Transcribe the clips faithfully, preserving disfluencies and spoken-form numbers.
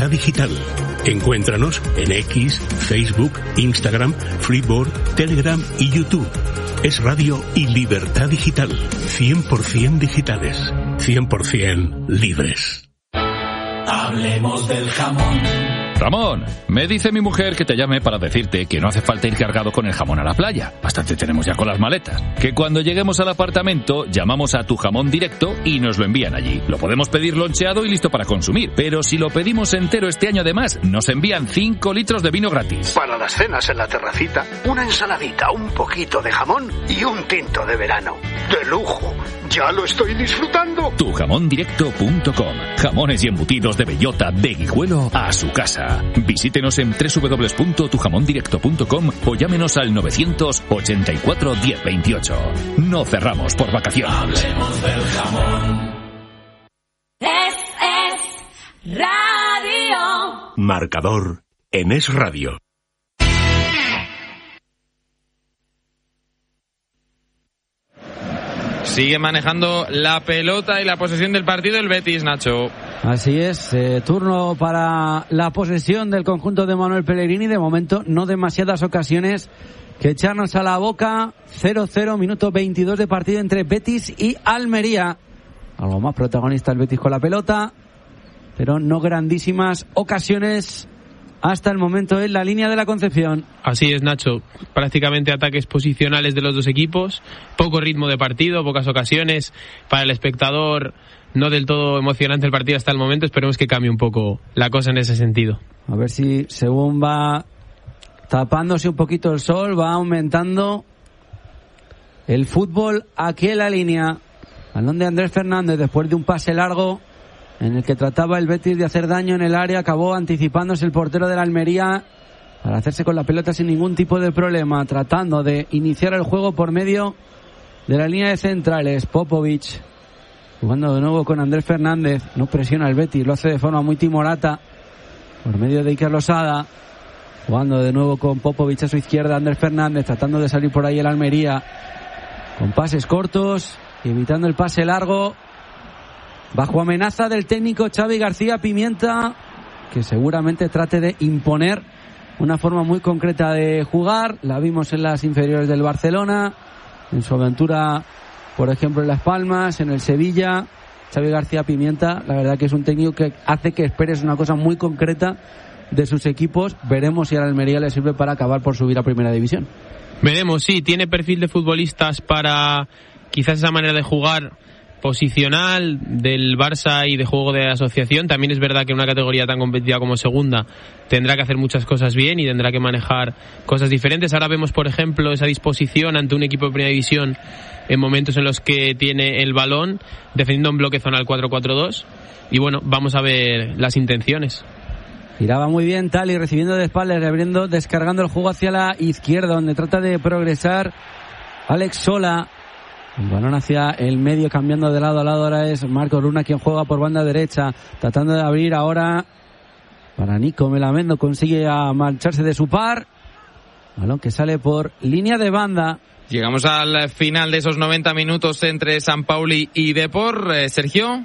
Libertad Digital. Encuéntranos en X, Facebook, Instagram, Freeboard, Telegram y YouTube. Es Radio y Libertad Digital. cien por ciento digitales. cien por ciento libres. Hablemos del jamón. Ramón, me dice mi mujer que te llame para decirte que no hace falta ir cargado con el jamón a la playa. Bastante tenemos ya con las maletas. Que cuando lleguemos al apartamento, llamamos a Tu Jamón Directo y nos lo envían allí. Lo podemos pedir loncheado y listo para consumir. Pero si lo pedimos entero este año además, nos envían cinco litros de vino gratis. Para las cenas en la terracita, una ensaladita, un poquito de jamón y un tinto de verano. ¡De lujo! ¡Ya lo estoy disfrutando! tu jamón directo punto com. Jamones y embutidos de bellota, de Guijuelo a su casa. Visítenos en doble u doble u doble u punto tu jamón directo punto com o llámenos al novecientos ochenta y cuatro diez veintiocho. No cerramos por vacaciones. Hablemos del jamón. Es, es radio. Marcador en Es Radio. Sigue manejando la pelota y la posesión del partido el Betis, Nacho. Así es, eh, turno para la posesión del conjunto de Manuel Pellegrini. De momento no demasiadas ocasiones que echarnos a la boca. cero cero, minuto veintidós de partido entre Betis y Almería. Algo más protagonista el Betis con la pelota, pero no grandísimas ocasiones hasta el momento en la línea de la Concepción. Así es, Nacho. Prácticamente ataques posicionales de los dos equipos, poco ritmo de partido, pocas ocasiones. Para el espectador, no del todo emocionante el partido hasta el momento. Esperemos que cambie un poco la cosa en ese sentido. A ver si según va tapándose un poquito el sol, va aumentando el fútbol aquí en la línea. Balón de Andrés Fernández después de un pase largo en el que trataba el Betis de hacer daño en el área. Acabó anticipándose el portero de la Almería para hacerse con la pelota sin ningún tipo de problema, tratando de iniciar el juego por medio de la línea de centrales. Popovic jugando de nuevo con Andrés Fernández, no presiona el Betis, lo hace de forma muy timorata por medio de Iker Losada, jugando de nuevo con Popovic a su izquierda. Andrés Fernández tratando de salir por ahí el Almería con pases cortos y evitando el pase largo, bajo amenaza del técnico Xavi García Pimienta, que seguramente trate de imponer una forma muy concreta de jugar. La vimos en las inferiores del Barcelona, en su aventura, por ejemplo, en Las Palmas, en el Sevilla. Xavi García Pimienta, la verdad que es un técnico que hace que esperes una cosa muy concreta de sus equipos. Veremos si a la Almería le sirve para acabar por subir a Primera División. Veremos, sí, tiene perfil de futbolistas para quizás esa manera de jugar posicional del Barça y de juego de asociación. También es verdad que en una categoría tan competitiva como segunda tendrá que hacer muchas cosas bien y tendrá que manejar cosas diferentes. Ahora vemos, por ejemplo, esa disposición ante un equipo de Primera División en momentos en los que tiene el balón, defendiendo un bloque zonal cuatro cuatro dos. Y bueno, vamos a ver las intenciones. Giraba muy bien Tali, recibiendo de espaldas, abriendo, descargando el juego hacia la izquierda, donde trata de progresar Alex Sola. El balón hacia el medio, cambiando de lado a lado. Ahora es Marco Luna quien juega por banda derecha, tratando de abrir ahora para Nico Melamendo. Consigue a marcharse de su par. Balón que sale por línea de banda. Llegamos al final de esos noventa minutos entre San Pauli y Depor. Eh, Sergio.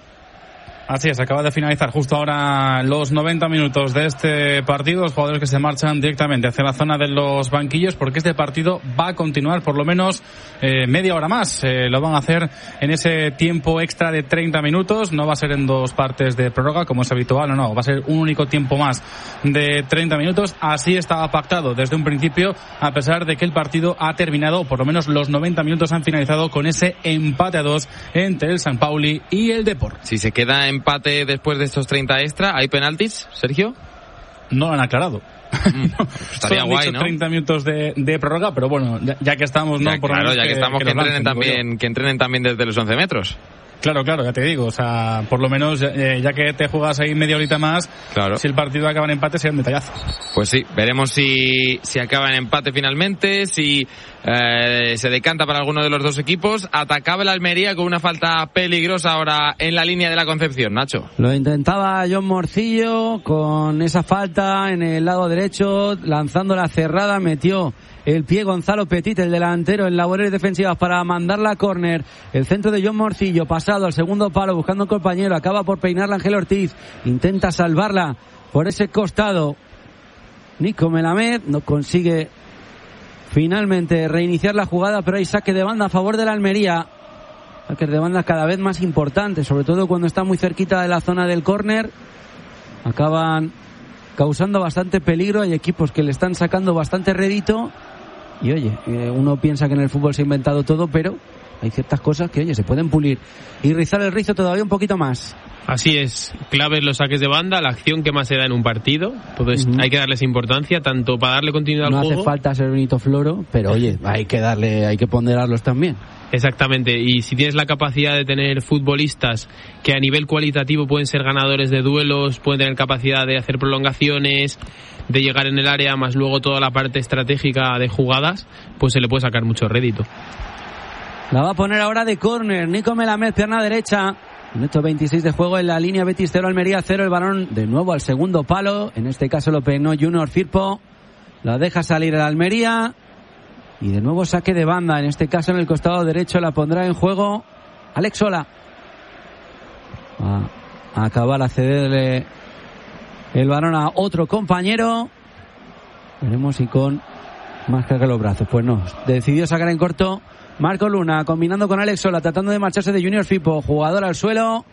Así es, acaba de finalizar justo ahora los noventa minutos de este partido. Los jugadores que se marchan directamente hacia la zona de los banquillos, porque este partido va a continuar por lo menos eh, media hora más. Eh, lo van a hacer en ese tiempo extra de treinta minutos. No va a ser en dos partes de prórroga como es habitual, no, no. Va a ser un único tiempo más de treinta minutos. Así estaba pactado desde un principio, a pesar de que el partido ha terminado, por lo menos los noventa minutos han finalizado con ese empate a dos entre el San Pauli y el Depor. Si se queda en empate después de estos treinta extra, ¿hay penaltis, Sergio? No lo han aclarado. Mm, no, estaría guay, ¿no? treinta minutos de, de prórroga, pero bueno, ya, ya que estamos, ¿no? Ya, por claro, ya que, que estamos, que, que entrenen lancen, también, que entrenen también desde los once metros. Claro, claro, ya te digo, o sea, por lo menos eh, ya que te juegas ahí media horita más, claro. Si el partido acaba en empate sería un detallazo. Pues sí, veremos si, si acaba en empate finalmente, si eh, se decanta para alguno de los dos equipos. Atacaba el Almería con una falta peligrosa ahora en la línea de la Concepción, Nacho. Lo intentaba John Morcillo con esa falta en el lado derecho, lanzando la cerrada, metió el pie Gonzalo Petit, el delantero, en labores defensivas para mandarla a córner. El centro de John Morcillo, pasado al segundo palo, buscando un compañero, acaba por peinarla Ángel Ortiz, intenta salvarla por ese costado. Nico Melamed no consigue finalmente reiniciar la jugada, pero hay saque de banda a favor de la Almería. Saques de banda cada vez más importantes, sobre todo cuando está muy cerquita de la zona del córner. Acaban causando bastante peligro. Hay equipos que le están sacando bastante rédito. Y oye, uno piensa que en el fútbol se ha inventado todo, pero hay ciertas cosas que, oye, se pueden pulir y rizar el rizo todavía un poquito más. Así es, claves los saques de banda, la acción que más se da en un partido. Entonces uh-huh. hay que darles importancia, tanto para darle continuidad no al juego. No hace falta ser Benito Floro, pero oye, hay que darle, hay que ponderarlos también. Exactamente, y si tienes la capacidad de tener futbolistas que a nivel cualitativo pueden ser ganadores de duelos, pueden tener capacidad de hacer prolongaciones, de llegar en el área, más luego toda la parte estratégica de jugadas, pues se le puede sacar mucho rédito. La va a poner ahora de córner Nico Melamed, pierna derecha. Minuto veintiséis de juego en la línea. Betis cero, Almería cero. El balón de nuevo al segundo palo. En este caso lo peinó Junior Firpo. La deja salir el Almería. Y de nuevo saque de banda. En este caso en el costado derecho la pondrá en juego Alex Sola. Va a acabar a cederle el balón a otro compañero. Veremos si con más carga los brazos. Pues no. Decidió sacar en corto Marco Luna, combinando con Alex Sola, tratando de marcharse de Junior Firpo. Jugador al suelo.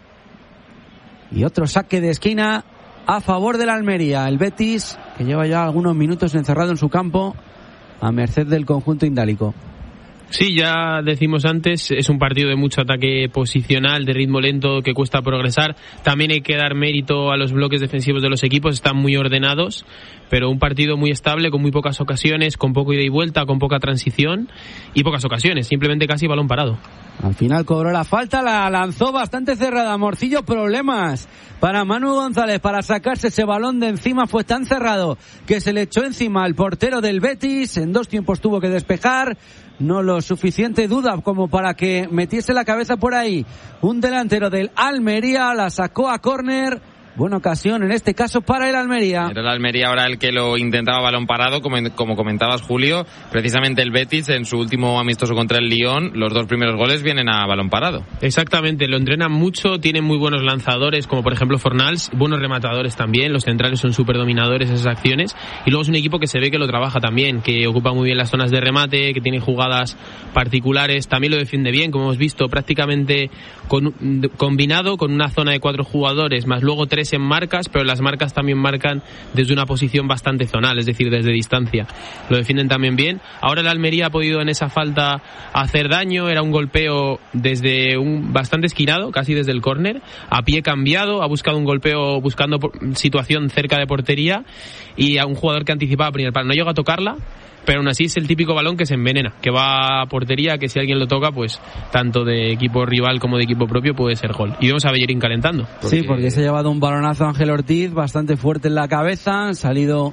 Y otro saque de esquina a favor de la Almería. El Betis, que lleva ya algunos minutos encerrado en su campo, a merced del conjunto indálico. Sí, ya decimos antes, es un partido de mucho ataque posicional, de ritmo lento, que cuesta progresar. También hay que dar mérito a los bloques defensivos de los equipos, están muy ordenados, pero un partido muy estable, con muy pocas ocasiones, con poco ida y vuelta, con poca transición y pocas ocasiones, simplemente casi balón parado. Al final cobró la falta, la lanzó bastante cerrada. Morcillo, problemas para Manu González para sacarse ese balón de encima. Fue tan cerrado que se le echó encima al portero del Betis. En dos tiempos tuvo que despejar. No lo suficiente duda como para que metiese la cabeza por ahí. Un delantero del Almería la sacó a córner. Buena ocasión en este caso para el Almería. Era el Almería ahora el que lo intentaba balón parado, como, como comentabas, Julio. Precisamente el Betis en su último amistoso contra el Lyon, los dos primeros goles vienen a balón parado. Exactamente, lo entrenan mucho, tienen muy buenos lanzadores, como por ejemplo Fornals, buenos rematadores también, los centrales son súper dominadores en esas acciones, y luego es un equipo que se ve que lo trabaja también, que ocupa muy bien las zonas de remate, que tiene jugadas particulares, también lo defiende bien, como hemos visto, prácticamente con, combinado con una zona de cuatro jugadores, más luego tres en marcas, pero las marcas también marcan desde una posición bastante zonal, es decir, desde distancia. Lo defienden también bien. Ahora el Almería ha podido en esa falta hacer daño, era un golpeo desde un bastante esquinado, casi desde el córner, a pie cambiado, ha buscado un golpeo buscando situación cerca de portería y a un jugador que anticipaba primer palo. No llega a tocarla, pero aún así es el típico balón que se envenena, que va a portería, que si alguien lo toca, pues tanto de equipo rival como de equipo propio puede ser gol. Y vemos a Bellerín calentando. Porque... Sí, porque se ha llevado un balonazo a Ángel Ortiz bastante fuerte en la cabeza, han salido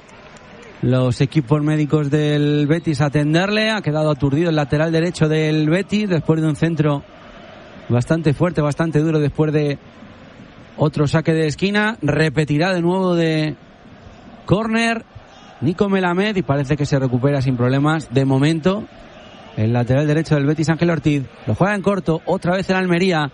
los equipos médicos del Betis a atenderle, ha quedado aturdido el lateral derecho del Betis después de un centro bastante fuerte, bastante duro, después de otro saque de esquina. Repetirá de nuevo de córner Nico Melamed y parece que se recupera sin problemas de momento el lateral derecho del Betis, Ángel Ortiz. Lo juega en corto, otra vez en Almería.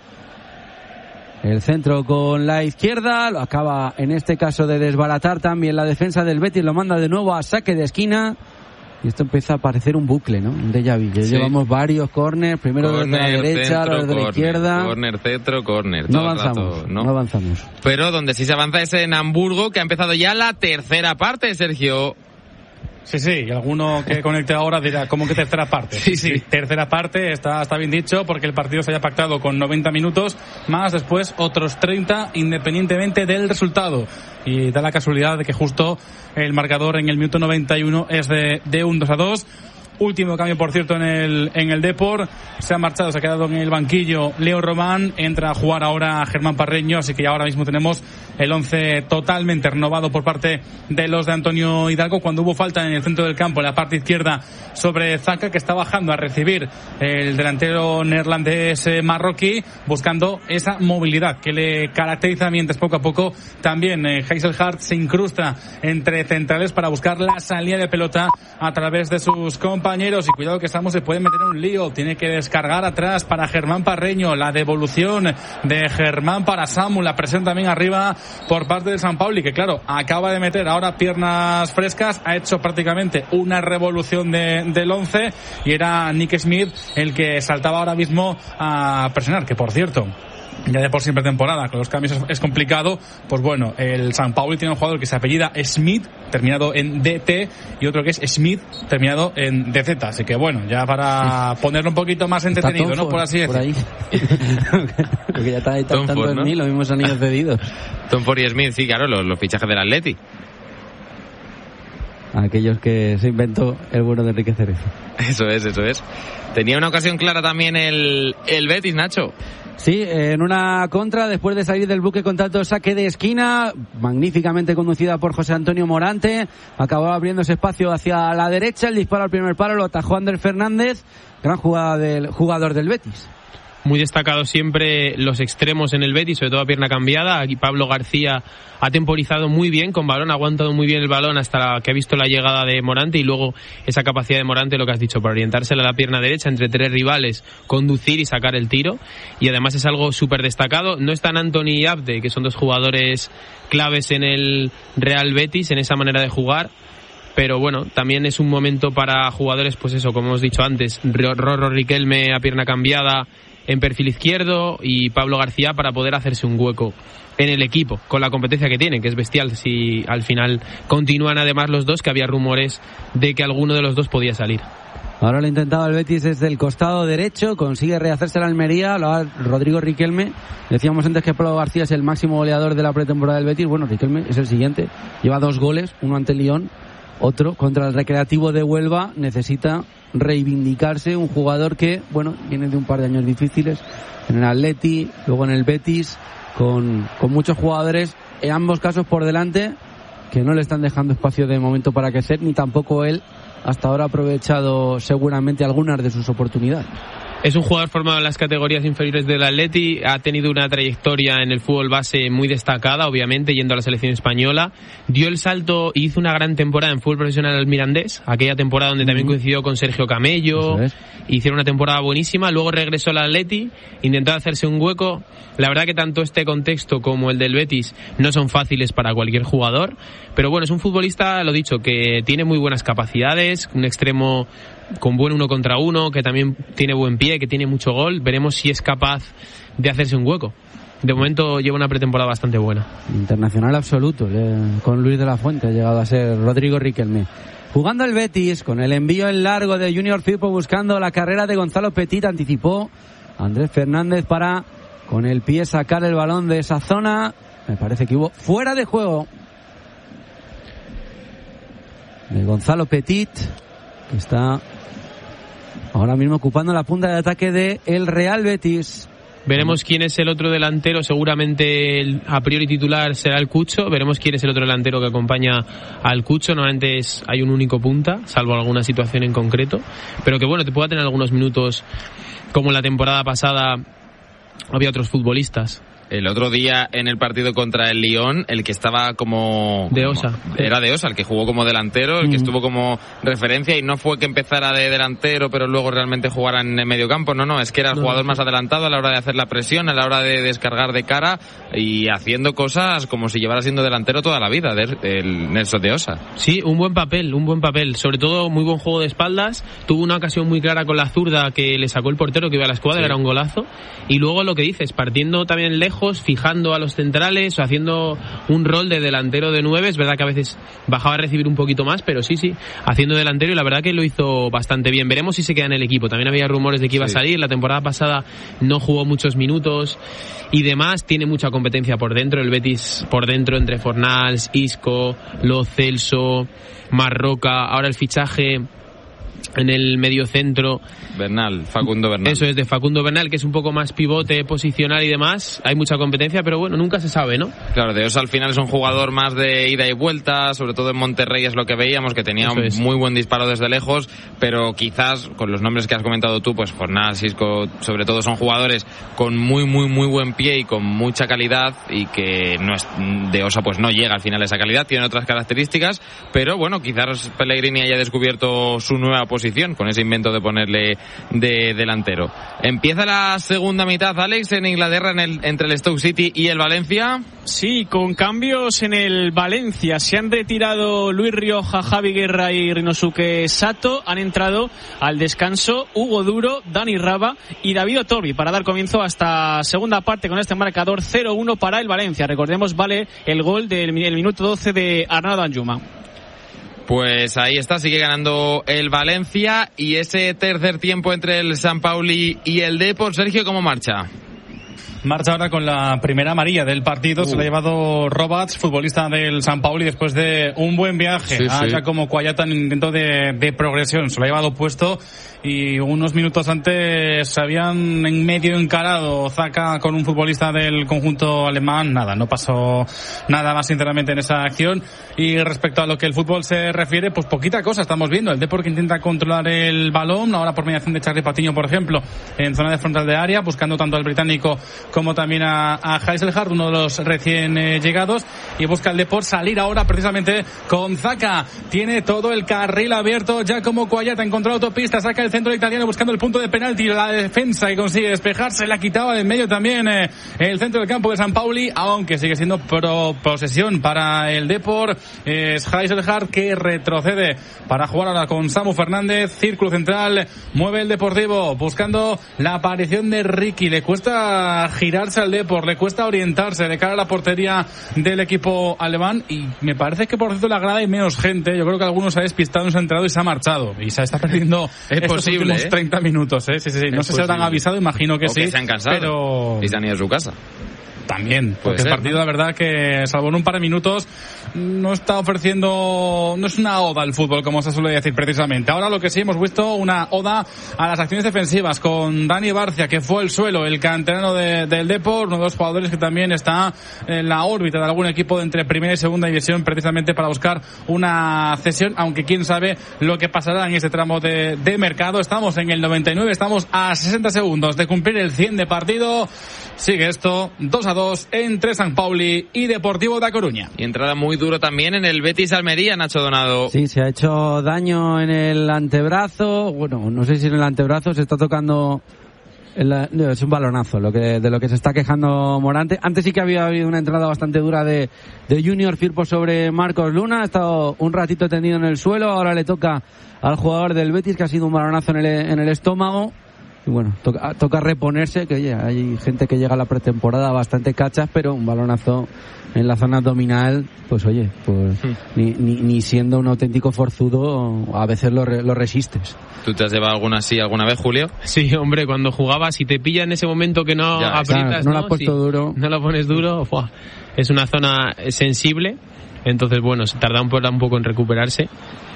El centro con la izquierda, lo acaba en este caso de desbaratar también la defensa del Betis, lo manda de nuevo a saque de esquina. Y esto empieza a parecer un bucle, ¿no? Un déjà vu. Sí. Llevamos varios córners, primero desde la derecha, luego desde la izquierda. Córner, centro, córner. No avanzamos, rato, ¿no? no avanzamos. Pero donde sí se avanza es en Hamburgo, que ha empezado ya la tercera parte, Sergio. Sí, sí, y alguno que conecte ahora dirá, ¿cómo que tercera parte? Sí, sí. Tercera parte, está, está bien dicho, porque el partido se haya pactado con noventa minutos, más después otros treinta, independientemente del resultado. Y da la casualidad de que justo el marcador en el minuto noventa y uno es de, de un dos a dos. Último cambio, por cierto, en el en el Depor. Se ha marchado, se ha quedado en el banquillo Leo Román. Entra a jugar ahora Germán Parreño. Así que ya ahora mismo tenemos el once totalmente renovado por parte de los de Antonio Hidalgo. Cuando hubo falta en el centro del campo, en la parte izquierda, sobre Zaka, que está bajando a recibir el delantero neerlandés marroquí, buscando esa movilidad que le caracteriza, mientras poco a poco también eh, Heiselhart se incrusta entre centrales para buscar la salida de pelota a través de sus compañeros. Compañeros, y cuidado que estamos, se puede meter en un lío, tiene que descargar atrás para Germán Parreño, la devolución de Germán para Samu, la presión también arriba por parte del San Pauli, que claro, acaba de meter ahora piernas frescas, ha hecho prácticamente una revolución de, del once y era Nick Smith el que saltaba ahora mismo a presionar, que por cierto, ya de por siempre temporada, con los cambios es, es complicado, pues bueno, el San Pauli tiene un jugador que se apellida Smith, terminado en D T, y otro que es Smith, terminado en D Z, así que bueno, ya para ponerlo un poquito más entretenido, ¿no? Por así decirlo. Porque ya está ahí tanto en mí, los mismos anillos cedidos. Tom Ford y Smith, sí, claro, los, los fichajes del Atleti. Aquellos que se inventó el bueno de Enrique Cerezo. Eso es, eso es. Tenía una ocasión clara también el, el Betis, Nacho. Sí, en una contra, después de salir del buque con tanto saque de esquina, magníficamente conducida por José Antonio Morante, acabó abriéndose espacio hacia la derecha, el disparo al primer palo lo atajó Ander Fernández, gran jugada del jugador del Betis. Muy destacado siempre los extremos en el Betis, sobre todo a pierna cambiada. Aquí Pablo García ha temporizado muy bien con balón, ha aguantado muy bien el balón hasta que ha visto la llegada de Morante, y luego esa capacidad de Morante, lo que has dicho, para orientársela a la pierna derecha entre tres rivales, conducir y sacar el tiro. Y además es algo súper destacado. No están Anthony y Abde, que son dos jugadores claves en el Real Betis, en esa manera de jugar. Pero bueno, también es un momento para jugadores, pues eso, como hemos dicho antes, Rorro Riquelme a pierna cambiada en perfil izquierdo y Pablo García para poder hacerse un hueco en el equipo, con la competencia que tienen, que es bestial si al final continúan además los dos, que había rumores de que alguno de los dos podía salir. Ahora lo ha intentado el Betis desde el costado derecho, consigue rehacerse la Almería, lo ha Rodrigo Riquelme. Decíamos antes que Pablo García es el máximo goleador de la pretemporada del Betis. Bueno, Riquelme es el siguiente, lleva dos goles, uno ante el Lyon, otro contra el Recreativo de Huelva. Necesita reivindicarse, un jugador que, bueno, viene de un par de años difíciles en el Atleti, luego en el Betis, con, con muchos jugadores, en ambos casos por delante, que no le están dejando espacio de momento para crecer, ni tampoco él hasta ahora ha aprovechado seguramente algunas de sus oportunidades. Es un jugador formado en las categorías inferiores del Atleti, ha tenido una trayectoria en el fútbol base muy destacada, obviamente, yendo a la selección española. Dio el salto y hizo una gran temporada en fútbol profesional al Mirandés, aquella temporada donde también coincidió con Sergio Camello. Es. Hicieron una temporada buenísima, luego regresó al Atleti, intentó hacerse un hueco. La verdad que tanto este contexto como el del Betis no son fáciles para cualquier jugador, pero bueno, es un futbolista, lo dicho, que tiene muy buenas capacidades, un extremo con buen uno contra uno, que también tiene buen pie, que tiene mucho gol. Veremos si es capaz de hacerse un hueco. De momento lleva una pretemporada bastante buena. Internacional absoluto, eh, con Luis de la Fuente ha llegado a ser Rodrigo Riquelme. Jugando el Betis, con el envío en largo de Junior Firpo buscando la carrera de Gonzalo Petit, anticipó Andrés Fernández para con el pie sacar el balón de esa zona. Me parece que hubo fuera de juego de Gonzalo Petit, que está ahora mismo ocupando la punta de ataque de el Real Betis. Veremos quién es el otro delantero, seguramente el a priori titular será el Cucho. Veremos quién es el otro delantero que acompaña al Cucho. Normalmente es, hay un único punta, salvo alguna situación en concreto, pero que bueno, te pueda tener algunos minutos, como la temporada pasada había otros futbolistas. El otro día en el partido contra el Lyon, el que estaba como... De Osa. Como, era de Osa, el que jugó como delantero, el que estuvo como referencia, y no fue que empezara de delantero pero luego realmente jugara en el medio campo, no, no, es que era el no, jugador no. más adelantado a la hora de hacer la presión, a la hora de descargar de cara y haciendo cosas como si llevara siendo delantero toda la vida, de, el Nelson de Osa. Sí, un buen papel, un buen papel, sobre todo muy buen juego de espaldas, tuvo una ocasión muy clara con la zurda que le sacó el portero que iba a la escuadra, sí. Era un golazo, y luego lo que dices, partiendo también lejos, fijando a los centrales o haciendo un rol de delantero de nueve. Es verdad que a veces bajaba a recibir un poquito más, pero sí, sí, haciendo delantero, y la verdad que lo hizo bastante bien. Veremos si se queda en el equipo. También había rumores de que iba sí. a salir. La temporada pasada no jugó muchos minutos y demás. Tiene mucha competencia por dentro. El Betis por dentro entre Fornals, Isco, Lo Celso, Marroca. Ahora el fichaje en el medio centro, Bernal, Facundo Bernal. Eso es, de Facundo Bernal, que es un poco más pivote, posicional y demás. Hay mucha competencia, pero bueno, nunca se sabe, ¿no? Claro, de Osa al final es un jugador más de ida y vuelta, sobre todo en Monterrey es lo que veíamos, que tenía un muy buen disparo desde lejos, pero quizás con los nombres que has comentado tú, pues Fornal, Cisco, sobre todo son jugadores con muy, muy, muy buen pie y con mucha calidad, y que no es, de Osa pues no llega al final a esa calidad, tiene otras características, pero bueno, quizás Pellegrini haya descubierto su nueva posición con ese invento de ponerle de delantero. Empieza la segunda mitad, Alex, en Inglaterra, en el, entre el Stoke City y el Valencia. Sí, con cambios en el Valencia. Se han retirado Luis Rioja, Javi Guerra y Rinosuke Sato. Han entrado al descanso Hugo Duro, Dani Raba y David Otorbi para dar comienzo a esta segunda parte con este marcador cero uno para el Valencia. Recordemos, vale el gol del minuto doce de Arnau Danjuma. Pues ahí está, sigue ganando el Valencia. Y ese tercer tiempo entre el San Pauli y el Depor, Sergio, ¿cómo marcha? Marcha ahora con la primera amarilla del partido. Uh. Se la ha llevado Roberts, futbolista del San Pauli, después de un buen viaje. Sí, ah, sí. Ya como Cuayata en intento de, de progresión. Se lo ha llevado puesto y unos minutos antes se habían en medio encarado Zaka con un futbolista del conjunto alemán. Nada, no pasó nada más sinceramente en esa acción. Y respecto a lo que el fútbol se refiere, pues poquita cosa estamos viendo. El Depor que intenta controlar el balón, ahora por mediación de Charlie Patiño, por ejemplo, en zona de frontal de área, buscando tanto al británico como también a, a Heiselhardt, uno de los recién eh, llegados, y busca el Depor salir ahora precisamente con Zaka. Tiene todo el carril abierto ya como Cuayata, encontró autopista, saca el centro italiano buscando el punto de penalti, la defensa que consigue despejarse, la quitaba de en medio también eh, el centro del campo de San Pauli, aunque sigue siendo pro posesión para el Depor. Es Heiselhardt que retrocede para jugar ahora con Samu Fernández, círculo central, mueve el Deportivo buscando la aparición de Ricky, le cuesta girarse al Depor, le cuesta orientarse de cara a la portería del equipo alemán, y me parece que por cierto la grada hay menos gente. Yo creo que algunos se ha despistado, se ha entrado y se ha marchado y se está perdiendo es estos posible, últimos ¿eh? treinta minutos, ¿eh? Sí, sí, sí. No es sé si habrán avisado, imagino que o sí. Que se han cansado pero... y se han ido a su casa. También, porque ser, el partido, ¿no? la verdad que salvo en un par de minutos no está ofreciendo, no es una oda al fútbol como se suele decir precisamente. Ahora lo que sí hemos visto, una oda a las acciones defensivas con Dani Barcia, que fue el suelo, el canterano de, del Depor, uno de los jugadores que también está en la órbita de algún equipo de entre primera y segunda división precisamente para buscar una cesión, aunque quién sabe lo que pasará en ese tramo de, de mercado. Estamos en el noventa y nueve, estamos a sesenta segundos de cumplir el cien de partido. Sigue esto dos a dos entre San Pauli y Deportivo da Coruña. Y entrada muy duro también en el Betis Almería, Nacho Donado. Sí, se ha hecho daño en el antebrazo. Bueno, no sé si en el antebrazo se está tocando. El, no, es un balonazo lo que, de lo que se está quejando Morante. Antes sí que había habido una entrada bastante dura de, de Junior Firpo sobre Marcos Luna. Ha estado un ratito tendido en el suelo. Ahora le toca al jugador del Betis, que ha sido un balonazo en el, en el estómago. Y bueno, toca, toca reponerse, que oye, hay gente que llega a la pretemporada bastante cachas, pero un balonazo en la zona abdominal, pues oye, pues hmm. ni, ni, ni siendo un auténtico forzudo, a veces lo, re, lo resistes. ¿Tú te has llevado alguna así alguna vez, Julio? Sí, hombre, cuando jugabas, si te pilla en ese momento que no ya, aprietas, claro, no, ¿no? lo has puesto si duro. No lo pones duro, ¡fua! Es una zona sensible, entonces bueno, se tarda un, un poco en recuperarse.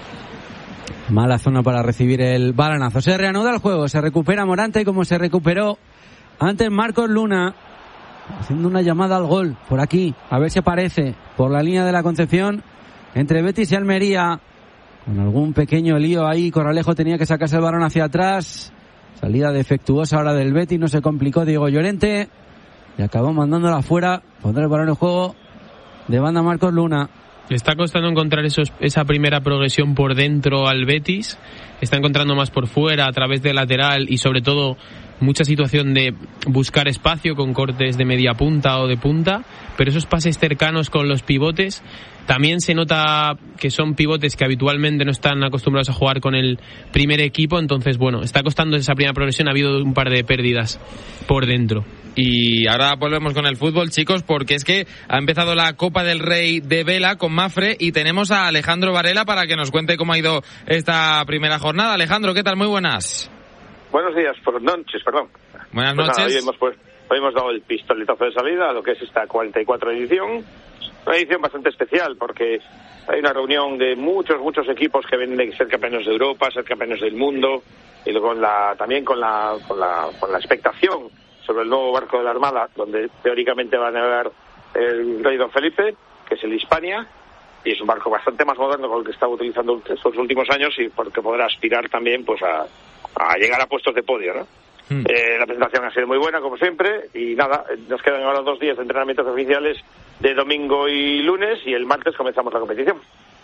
Mala zona para recibir el balonazo. Se reanuda el juego, se recupera Morante como se recuperó antes Marcos Luna, haciendo una llamada al gol por aquí, a ver si aparece por la línea de la Concepción entre Betis y Almería, con algún pequeño lío ahí. Corralejo tenía que sacarse el balón hacia atrás, salida defectuosa ahora del Betis, no se complicó Diego Llorente y acabó mandándola afuera. Pondrá el balón en juego de banda Marcos Luna. Le está costando encontrar esos, esa primera progresión por dentro al Betis. Está encontrando más por fuera, a través del lateral, y sobre todo mucha situación de buscar espacio con cortes de media punta o de punta. Pero esos pases cercanos con los pivotes, también se nota que son pivotes que habitualmente no están acostumbrados a jugar con el primer equipo. Entonces, bueno, está costando esa primera progresión. Ha habido un par de pérdidas por dentro. Y ahora volvemos con el fútbol, chicos, porque es que ha empezado la Copa del Rey de Vela con Mafre y tenemos a Alejandro Varela para que nos cuente cómo ha ido esta primera jornada. Alejandro, ¿qué tal? Muy buenas. Buenos días, por noches, perdón. Buenas pues noches. Nada, hoy, hemos, pues, hoy hemos dado el pistoletazo de salida a lo que es esta cuarenta y cuatro edición. Una edición bastante especial porque hay una reunión de muchos, muchos equipos que vienen de ser campeones de Europa, ser campeones del mundo, y luego con la, también con la, con la, con la expectación sobre el nuevo barco de la Armada, donde teóricamente va a navegar el rey Don Felipe, que es el Hispania, y es un barco bastante más moderno con el que estaba utilizando estos últimos años y porque podrá aspirar también pues a, a llegar a puestos de podio, ¿no? Mm. Eh, la presentación ha sido muy buena, como siempre, y nada, nos quedan ahora dos días de entrenamientos oficiales de domingo y lunes, y el martes comenzamos la competición.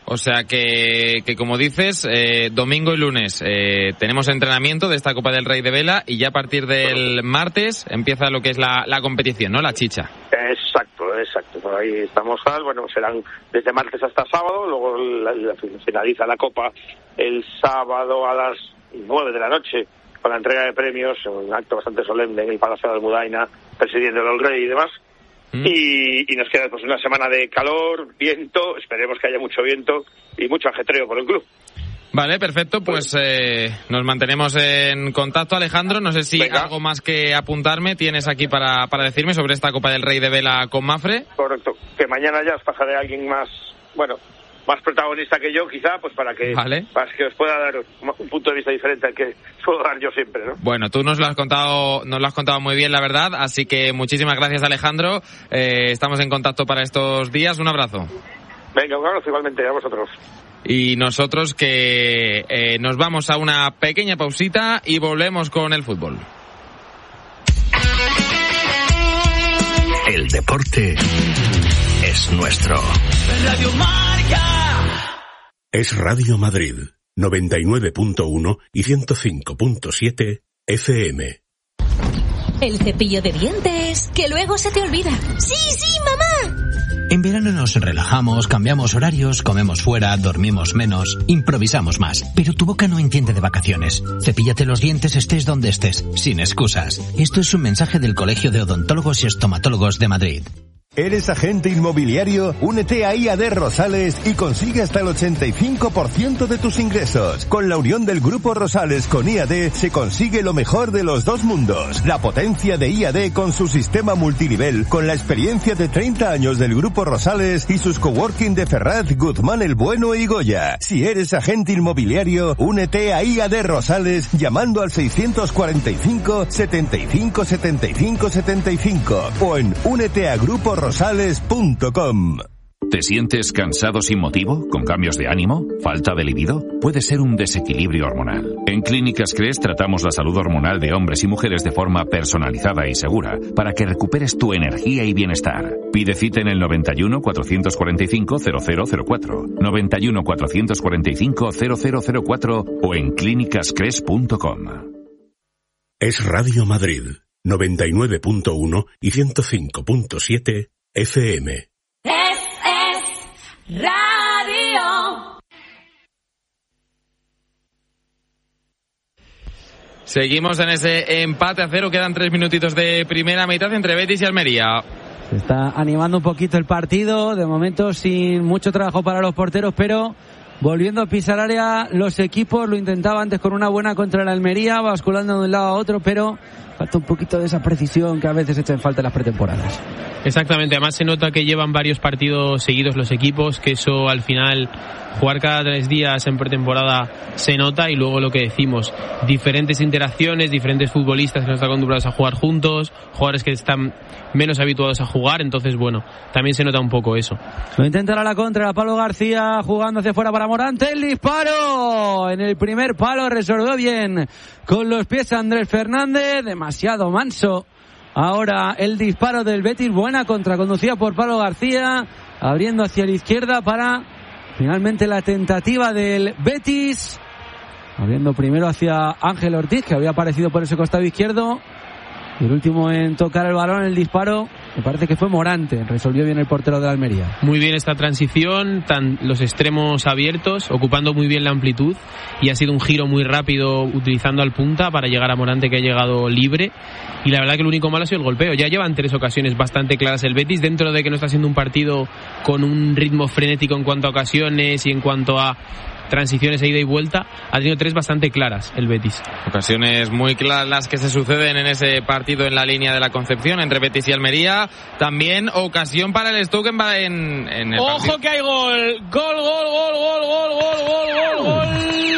O sea que, que como dices, eh, domingo y lunes eh, tenemos entrenamiento de esta Copa del Rey de Vela y ya a partir del martes empieza lo que es la, la competición, ¿no? La chicha. Exacto, exacto. Por ahí estamos tal. Bueno, serán desde martes hasta sábado, luego la, la, finaliza la Copa el sábado a las nueve de la noche con la entrega de premios, un acto bastante solemne en el Palacio de Almudaina, presidiendo el All Grey y demás. Y, y nos queda pues una semana de calor, viento, esperemos que haya mucho viento y mucho ajetreo por el club. Vale, perfecto, pues eh, nos mantenemos en contacto, Alejandro. No sé si Venga. algo más que apuntarme tienes aquí para, para decirme sobre esta Copa del Rey de Vela con Mafre. Correcto, que mañana ya os pasaré a alguien más, bueno, más protagonista que yo, quizá, pues para que vale. para que os pueda dar un punto de vista diferente al que suelo dar yo siempre, ¿no? Bueno, tú nos lo has contado, nos lo has contado muy bien, la verdad, así que muchísimas gracias, Alejandro. Eh, estamos en contacto para estos días. Un abrazo. Venga, un abrazo igualmente a vosotros. Y nosotros que eh, nos vamos a una pequeña pausita y volvemos con el fútbol. El deporte es nuestro. Radio Marca. Es Radio Madrid, noventa y nueve punto uno y ciento cinco punto siete F M. El cepillo de dientes, que luego se te olvida. ¡Sí, sí, mamá! En verano nos relajamos, cambiamos horarios, comemos fuera, dormimos menos, improvisamos más. Pero tu boca no entiende de vacaciones. Cepíllate los dientes estés donde estés, sin excusas. Esto es un mensaje del Colegio de Odontólogos y Estomatólogos de Madrid. ¿Eres agente inmobiliario? Únete a I A D Rosales y consigue hasta el ochenta y cinco por ciento de tus ingresos. Con la unión del Grupo Rosales con I A D se consigue lo mejor de los dos mundos. La potencia de I A D con su sistema multinivel, con la experiencia de treinta años del Grupo Rosales y sus coworking de Ferraz, Guzmán el Bueno y Goya. Si eres agente inmobiliario, únete a I A D Rosales llamando al seiscientos cuarenta y cinco, setenta y cinco, setenta y cinco, setenta y cinco o en únete a Grupo Rosales. Rosales punto com. ¿Te sientes cansado sin motivo? ¿Con cambios de ánimo? ¿Falta de libido? Puede ser un desequilibrio hormonal. En Clínicas Cres tratamos la salud hormonal de hombres y mujeres de forma personalizada y segura para que recuperes tu energía y bienestar. Pide cita en el noventa y uno, cuatrocientos cuarenta y cinco, cero cero cero cuatro, noventa y uno, cuatrocientos cuarenta y cinco, cero cero cero cuatro o en clínicas cres punto com. Es Radio Madrid, noventa y nueve punto uno y ciento cinco punto siete F M. Es, es Radio. Seguimos en ese empate a cero, quedan tres minutitos de primera mitad entre Betis y Almería. Se está animando un poquito el partido, de momento sin mucho trabajo para los porteros, pero volviendo a pisar área los equipos. Lo intentaba antes con una buena contra la Almería, basculando de un lado a otro, pero falta un poquito de esa precisión que a veces echa en falta en las pretemporadas. Exactamente, además se nota que llevan varios partidos seguidos los equipos, que eso al final, jugar cada tres días en pretemporada se nota, y luego lo que decimos, diferentes interacciones, diferentes futbolistas que no están acostumbrados a jugar juntos, jugadores que están menos habituados a jugar, entonces bueno, también se nota un poco eso. Lo intentará la contra, Pablo García jugando hacia fuera para Morante, el disparo en el primer palo, resolvió bien con los pies Andrés Fernández, demasiado manso. Ahora el disparo del Betis, buena contra, conducida por Pablo García, abriendo hacia la izquierda para finalmente la tentativa del Betis, abriendo primero hacia Ángel Ortiz, que había aparecido por ese costado izquierdo, y el último en tocar el balón, el disparo, me parece que fue Morante, resolvió bien el portero de la Almería. Muy bien esta transición, tan, los extremos abiertos, ocupando muy bien la amplitud, y ha sido un giro muy rápido utilizando al punta para llegar a Morante, que ha llegado libre, y la verdad que el único malo ha sido el golpeo. Ya llevan tres ocasiones bastante claras el Betis, dentro de que no está siendo un partido con un ritmo frenético en cuanto a ocasiones y en cuanto a transiciones a ida y vuelta, ha tenido tres bastante claras el Betis. Ocasiones muy claras las que se suceden en ese partido en la línea de la Concepción entre Betis y Almería. También ocasión para el Stoke en, en, en el ¡Ojo partido. Que hay gol! ¡Gol, gol, gol, gol, gol, gol, gol, gol,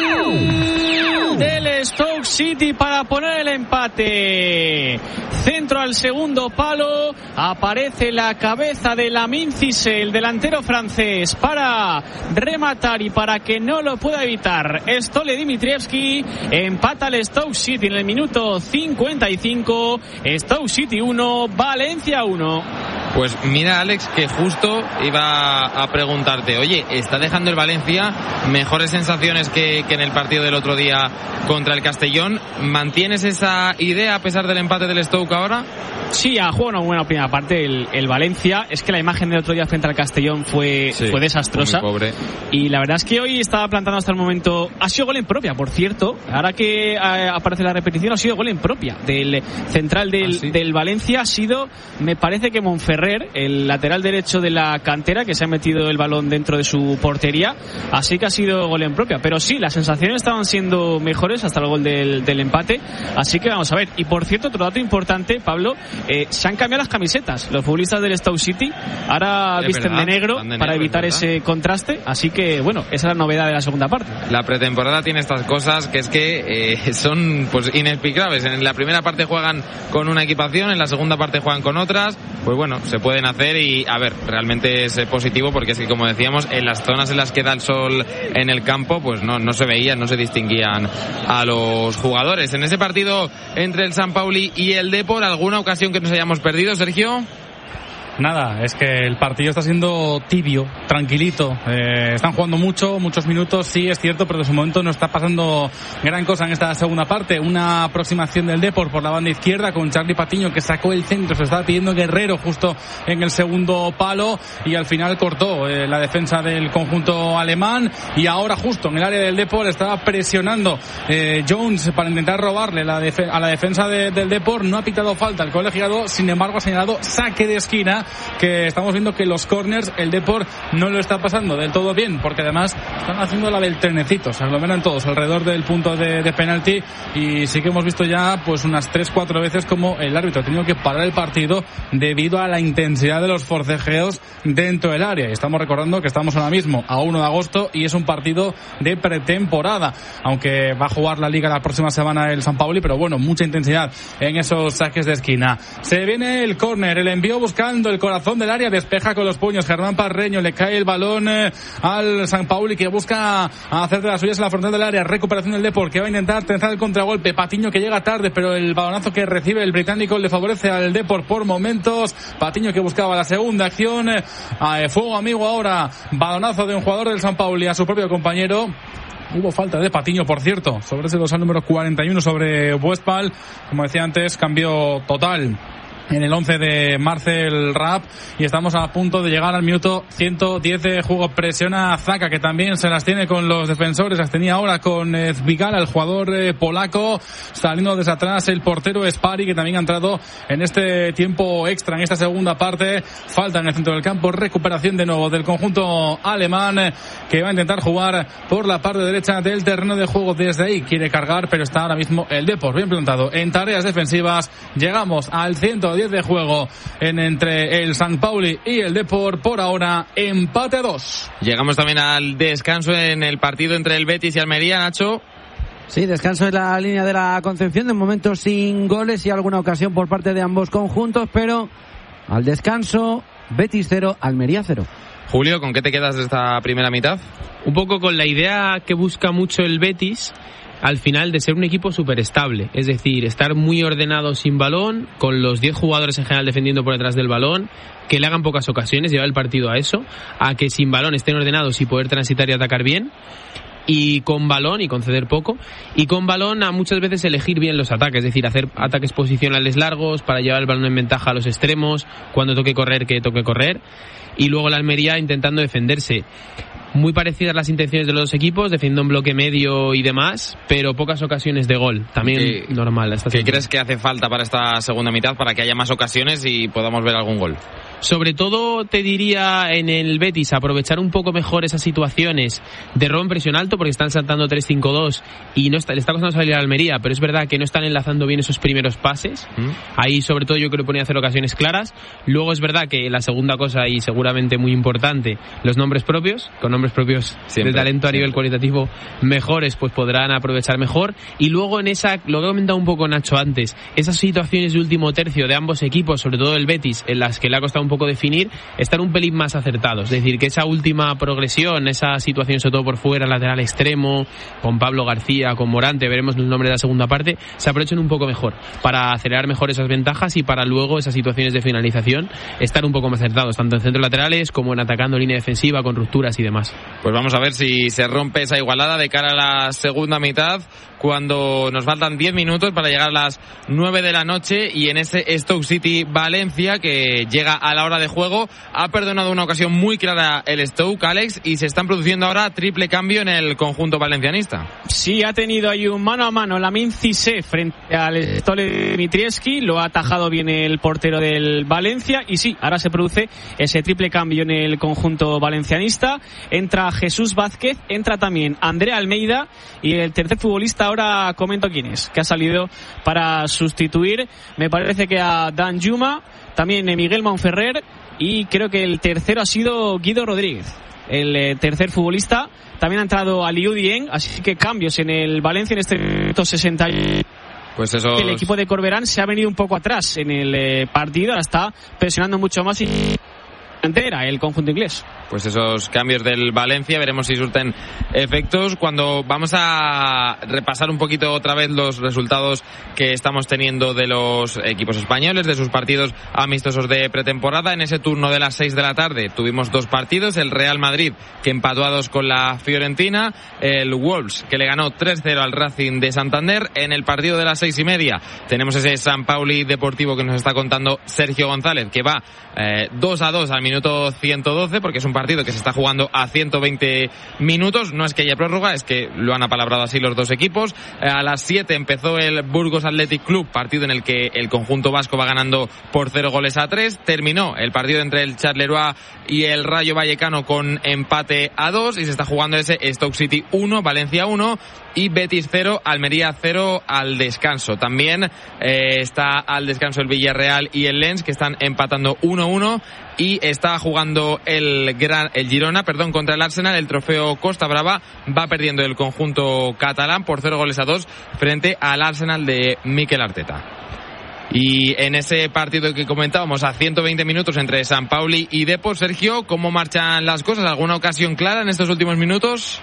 gol! Del Stoke City para poner el empate. Centro al segundo palo. Aparece la cabeza de Lamine Cissé, el delantero francés, para rematar y para que no lo pueda evitar Stole Dimitrievski. Empata el Stoke City en el minuto cincuenta y cinco. Stoke City uno, Valencia uno. Pues mira, Alex, que justo iba a preguntarte, oye, ¿está dejando el Valencia mejores sensaciones que, que en el partido del otro día contra el Castellón? ¿Mantienes esa idea a pesar del empate del Stoke ahora? Sí, ha jugado una buena primera parte el, el Valencia. Es que la imagen del otro día frente al Castellón fue, sí, fue desastrosa. Muy pobre. Y la verdad es que hoy estaba plantando hasta el momento. Ha sido gol en propia, por cierto. Ahora que eh, aparece la repetición, ha sido gol en propia del central del, ¿Ah, sí? del Valencia. Ha sido, me parece que Monferrer, el lateral derecho de la cantera, que se ha metido el balón dentro de su portería. Así que ha sido gol en propia. Pero sí, las sensaciones estaban siendo mejores hasta el gol del, del empate. Así que vamos a ver. Y por cierto, otro dato importante, Pablo. Eh, se han cambiado las camisetas los futbolistas del Stoke City, ahora es visten verdad, de negro de para negro, evitar ese contraste, así que bueno, esa es la novedad de la segunda parte. La pretemporada tiene estas cosas que es que eh, son pues inexplicables. En la primera parte juegan con una equipación, en la segunda parte juegan con otras, pues bueno, se pueden hacer y a ver, realmente es positivo porque es que como decíamos, en las zonas en las que da el sol en el campo, pues no, no se veían, no se distinguían a los jugadores. En ese partido entre el San Pauli y el Depor, ¿alguna ocasión que nos hayamos perdido, Sergio? Nada, es que el partido está siendo tibio, tranquilito. Eh, están jugando mucho, muchos minutos, sí, es cierto, pero de su momento no está pasando gran cosa en esta segunda parte. Una aproximación del Depor por la banda izquierda con Charlie Patiño, que sacó el centro, se estaba pidiendo Guerrero justo en el segundo palo y al final cortó eh, la defensa del conjunto alemán. Y ahora justo en el área del Depor estaba presionando eh, Jones para intentar robarle la def- a la defensa de, del Depor. No ha pitado falta el colegiado, sin embargo ha señalado saque de esquina, que estamos viendo que los corners el Depor no lo está pasando del todo bien, porque además están haciendo la del trenecito, se aglomeran todos alrededor del punto de, de penalti y sí que hemos visto ya pues unas tres cuatro veces como el árbitro ha tenido que parar el partido debido a la intensidad de los forcejeos dentro del área. Y estamos recordando que estamos ahora mismo a uno de agosto y es un partido de pretemporada, aunque va a jugar la Liga la próxima semana el San Pauli, pero bueno, mucha intensidad en esos saques de esquina. Se viene el córner, el envío buscando el corazón del área, despeja con los puños Germán Parreño, le cae el balón eh, al San Pauli, que busca hacer de las suyas en la frontal del área. Recuperación del Depor, que va a intentar tensar el contragolpe. Patiño, que llega tarde, pero el balonazo que recibe el británico le favorece al Depor por momentos. Patiño, que buscaba la segunda acción, eh, fuego amigo ahora, balonazo de un jugador del San Pauli a su propio compañero. Hubo falta de Patiño, por cierto, sobre ese dorsal número cuarenta y uno sobre Westphal. Como decía antes, cambio total en el once de Marcel Rapp y estamos a punto de llegar al minuto ciento diez de juego. Presiona Zaka, que también se las tiene con los defensores, las tenía ahora con eh, Zbigala, el jugador eh, polaco, saliendo desde atrás el portero Spari, que también ha entrado en este tiempo extra, en esta segunda parte. Falta en el centro del campo, recuperación de nuevo del conjunto alemán, eh, que va a intentar jugar por la parte derecha del terreno de juego. Desde ahí quiere cargar, pero está ahora mismo el Depor bien plantado en tareas defensivas. Llegamos al ciento diez de juego en entre el San Pauli y el Depor. Por ahora empate a dos. Llegamos también al descanso en el partido entre el Betis y Almería, Nacho. Sí, descanso en la línea de la Concepción, de momento sin goles y alguna ocasión por parte de ambos conjuntos, pero al descanso Betis cero, Almería cero. Julio, ¿con qué te quedas de esta primera mitad? Un poco con la idea que busca mucho el Betis al final de ser un equipo súper estable, es decir, estar muy ordenado sin balón, con los diez jugadores en general defendiendo por detrás del balón, que le hagan pocas ocasiones, llevar el partido a eso, a que sin balón estén ordenados y poder transitar y atacar bien, y con balón y conceder poco, y con balón a muchas veces elegir bien los ataques, es decir, hacer ataques posicionales largos para llevar el balón en ventaja a los extremos, cuando toque correr, que toque correr, y luego la Almería intentando defenderse. Muy parecidas las intenciones de los dos equipos, defendiendo un bloque medio y demás, pero pocas ocasiones de gol. También ¿Qué, normal. ¿Qué crees que hace falta para esta segunda mitad para que haya más ocasiones y podamos ver algún gol? Sobre todo te diría en el Betis aprovechar un poco mejor esas situaciones de robo en presión alto, porque están saltando tres cinco dos y no está, le está costando salir a Almería, pero es verdad que no están enlazando bien esos primeros pases. ¿Mm? Ahí sobre todo yo creo que ponía a hacer ocasiones claras. Luego es verdad que la segunda cosa, y seguramente muy importante, los nombres propios, con nombres propios siempre, de talento a siempre. nivel cualitativo mejores, pues podrán aprovechar mejor. Y luego en esa, lo que he comentado un poco Nacho antes, esas situaciones de último tercio de ambos equipos, sobre todo el Betis, en las que le ha costado un poco definir, están un pelín más acertados. Es decir, que esa última progresión, esa situación sobre todo por fuera, lateral extremo, con Pablo García, con Morante, veremos el nombre de la segunda parte, se aprovechen un poco mejor para acelerar mejor esas ventajas y para luego esas situaciones de finalización estar un poco más acertados, tanto en centros laterales como en atacando línea defensiva con rupturas y demás. Pues vamos a ver si se rompe esa igualada de cara a la segunda mitad, cuando nos faltan diez minutos para llegar a las nueve de la noche, y en ese Stoke City Valencia que llega a la hora de juego. Ha perdonado una ocasión muy clara el Stoke, Alex, y se están produciendo ahora triple cambio en el conjunto valencianista. Sí, ha tenido ahí un mano a mano Lamin Cissé frente al Stole Dmitrievski, lo ha atajado bien el portero del Valencia, y sí, ahora se produce ese triple cambio en el conjunto valencianista. Entra Jesús Vázquez, entra también Andrea Almeida, y el tercer futbolista ahora comento quién es, que ha salido para sustituir, me parece que a Dan Juma, también Miguel Monferrer, y creo que el tercero ha sido Guido Rodríguez, el eh, tercer futbolista. También ha entrado Aliou Dieng, así que cambios en el Valencia en este sesenta. Pues eso. El equipo de Corberán se ha venido un poco atrás en el eh, partido, ahora está presionando mucho más y entera el conjunto inglés. Pues esos cambios del Valencia, veremos si surten efectos. Cuando vamos a repasar un poquito otra vez los resultados que estamos teniendo de los equipos españoles, de sus partidos amistosos de pretemporada. En ese turno de las seis de la tarde tuvimos dos partidos: el Real Madrid, que empató a dos con la Fiorentina, el Wolves, que le ganó tres cero al Racing de Santander. En el partido de las seis y media tenemos ese San Pauli Deportivo que nos está contando Sergio González, que va eh, dos a dos al minuto ciento doce, porque es un partido que se está jugando a ciento veinte minutos. No es que haya prórroga, es que lo han apalabrado así los dos equipos. Eh, a las siete empezó el Burgos Athletic Club, partido en el que el conjunto vasco va ganando por cero goles a tres. Terminó el partido entre el Charleroi y el Rayo Vallecano con empate a dos, y se está jugando ese Stoke City uno, Valencia uno y Betis cero, Almería cero al descanso. También eh, está al descanso el Villarreal y el Lens, que están empatando uno uno, y está jugando el Gran, el Girona, perdón, contra el Arsenal, el trofeo Costa Brava. Va perdiendo el conjunto catalán por cero goles a dos frente al Arsenal de Mikel Arteta. Y en ese partido que comentábamos a ciento veinte minutos entre San Pauli y Depor, Sergio, ¿cómo marchan las cosas? ¿Alguna ocasión clara en estos últimos minutos?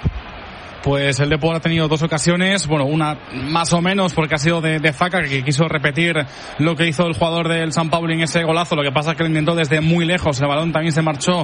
Pues el Depor ha tenido dos ocasiones, bueno, una más o menos porque ha sido de, de Zaca, que quiso repetir lo que hizo el jugador del San Pauli en ese golazo. Lo que pasa es que lo intentó desde muy lejos, el balón también se marchó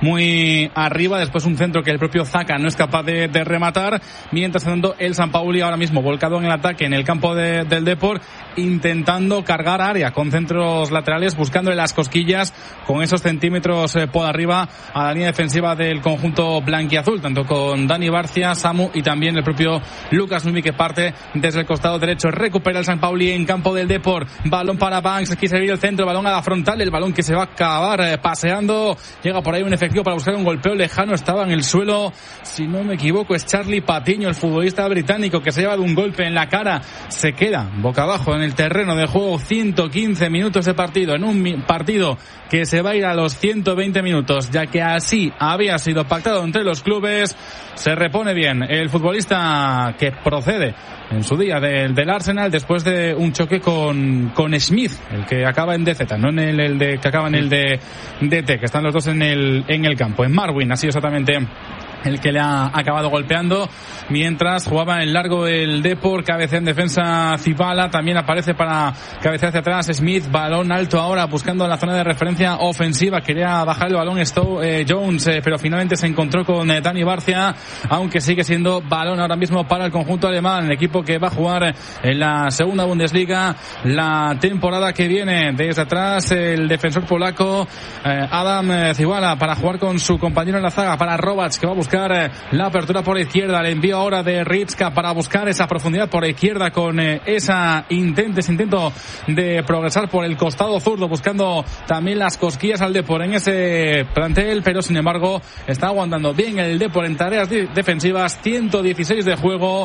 muy arriba, después un centro que el propio Zaca no es capaz de, de rematar. Mientras tanto, el San Pauli ahora mismo volcado en el ataque en el campo de, del Depor, intentando cargar área con centros laterales, buscándole las cosquillas con esos centímetros eh, por arriba a la línea defensiva del conjunto blanquiazul, tanto con Dani Barcia, Samu y también el propio Lucas Numi, que parte desde el costado derecho. Recupera el San Pauli en campo del Depor, balón para Banks, quiere servir el centro, balón a la frontal, el balón que se va a acabar eh, paseando, llega por ahí un efectivo para buscar un golpeo lejano, estaba en el suelo, si no me equivoco es Charlie Patiño, el futbolista británico, que se ha llevado un golpe en la cara, se queda boca abajo en el terreno de juego. Ciento quince minutos de partido, en un partido que se va a ir a los ciento veinte minutos, ya que así había sido pactado entre los clubes. Se repone bien el futbolista que procede en su día del, del Arsenal después de un choque con, con Smith, el que acaba en D Z, no en el, el de, que acaba en el de D T, que están los dos en el, en el campo. En Marwin ha sido exactamente el que le ha acabado golpeando mientras jugaba en largo el Depor. Cabecea en defensa Zibala, también aparece para cabecear hacia atrás Smith, balón alto ahora buscando la zona de referencia ofensiva, quería bajar el balón Stowe, eh, Jones, eh, pero finalmente se encontró con eh, Dani Barcia, aunque sigue siendo balón ahora mismo para el conjunto alemán, el equipo que va a jugar en la segunda Bundesliga la temporada que viene. Desde atrás el defensor polaco eh, Adam eh, Zibala para jugar con su compañero en la zaga, para Robac, que va a buscar la apertura por la izquierda, el envío ahora de Ritska para buscar esa profundidad por la izquierda con eh, esa intento, ese intento de progresar por el costado zurdo, buscando también las cosquillas al Depor en ese plantel, pero sin embargo está aguantando bien el Depor en tareas de- defensivas. Ciento dieciséis de juego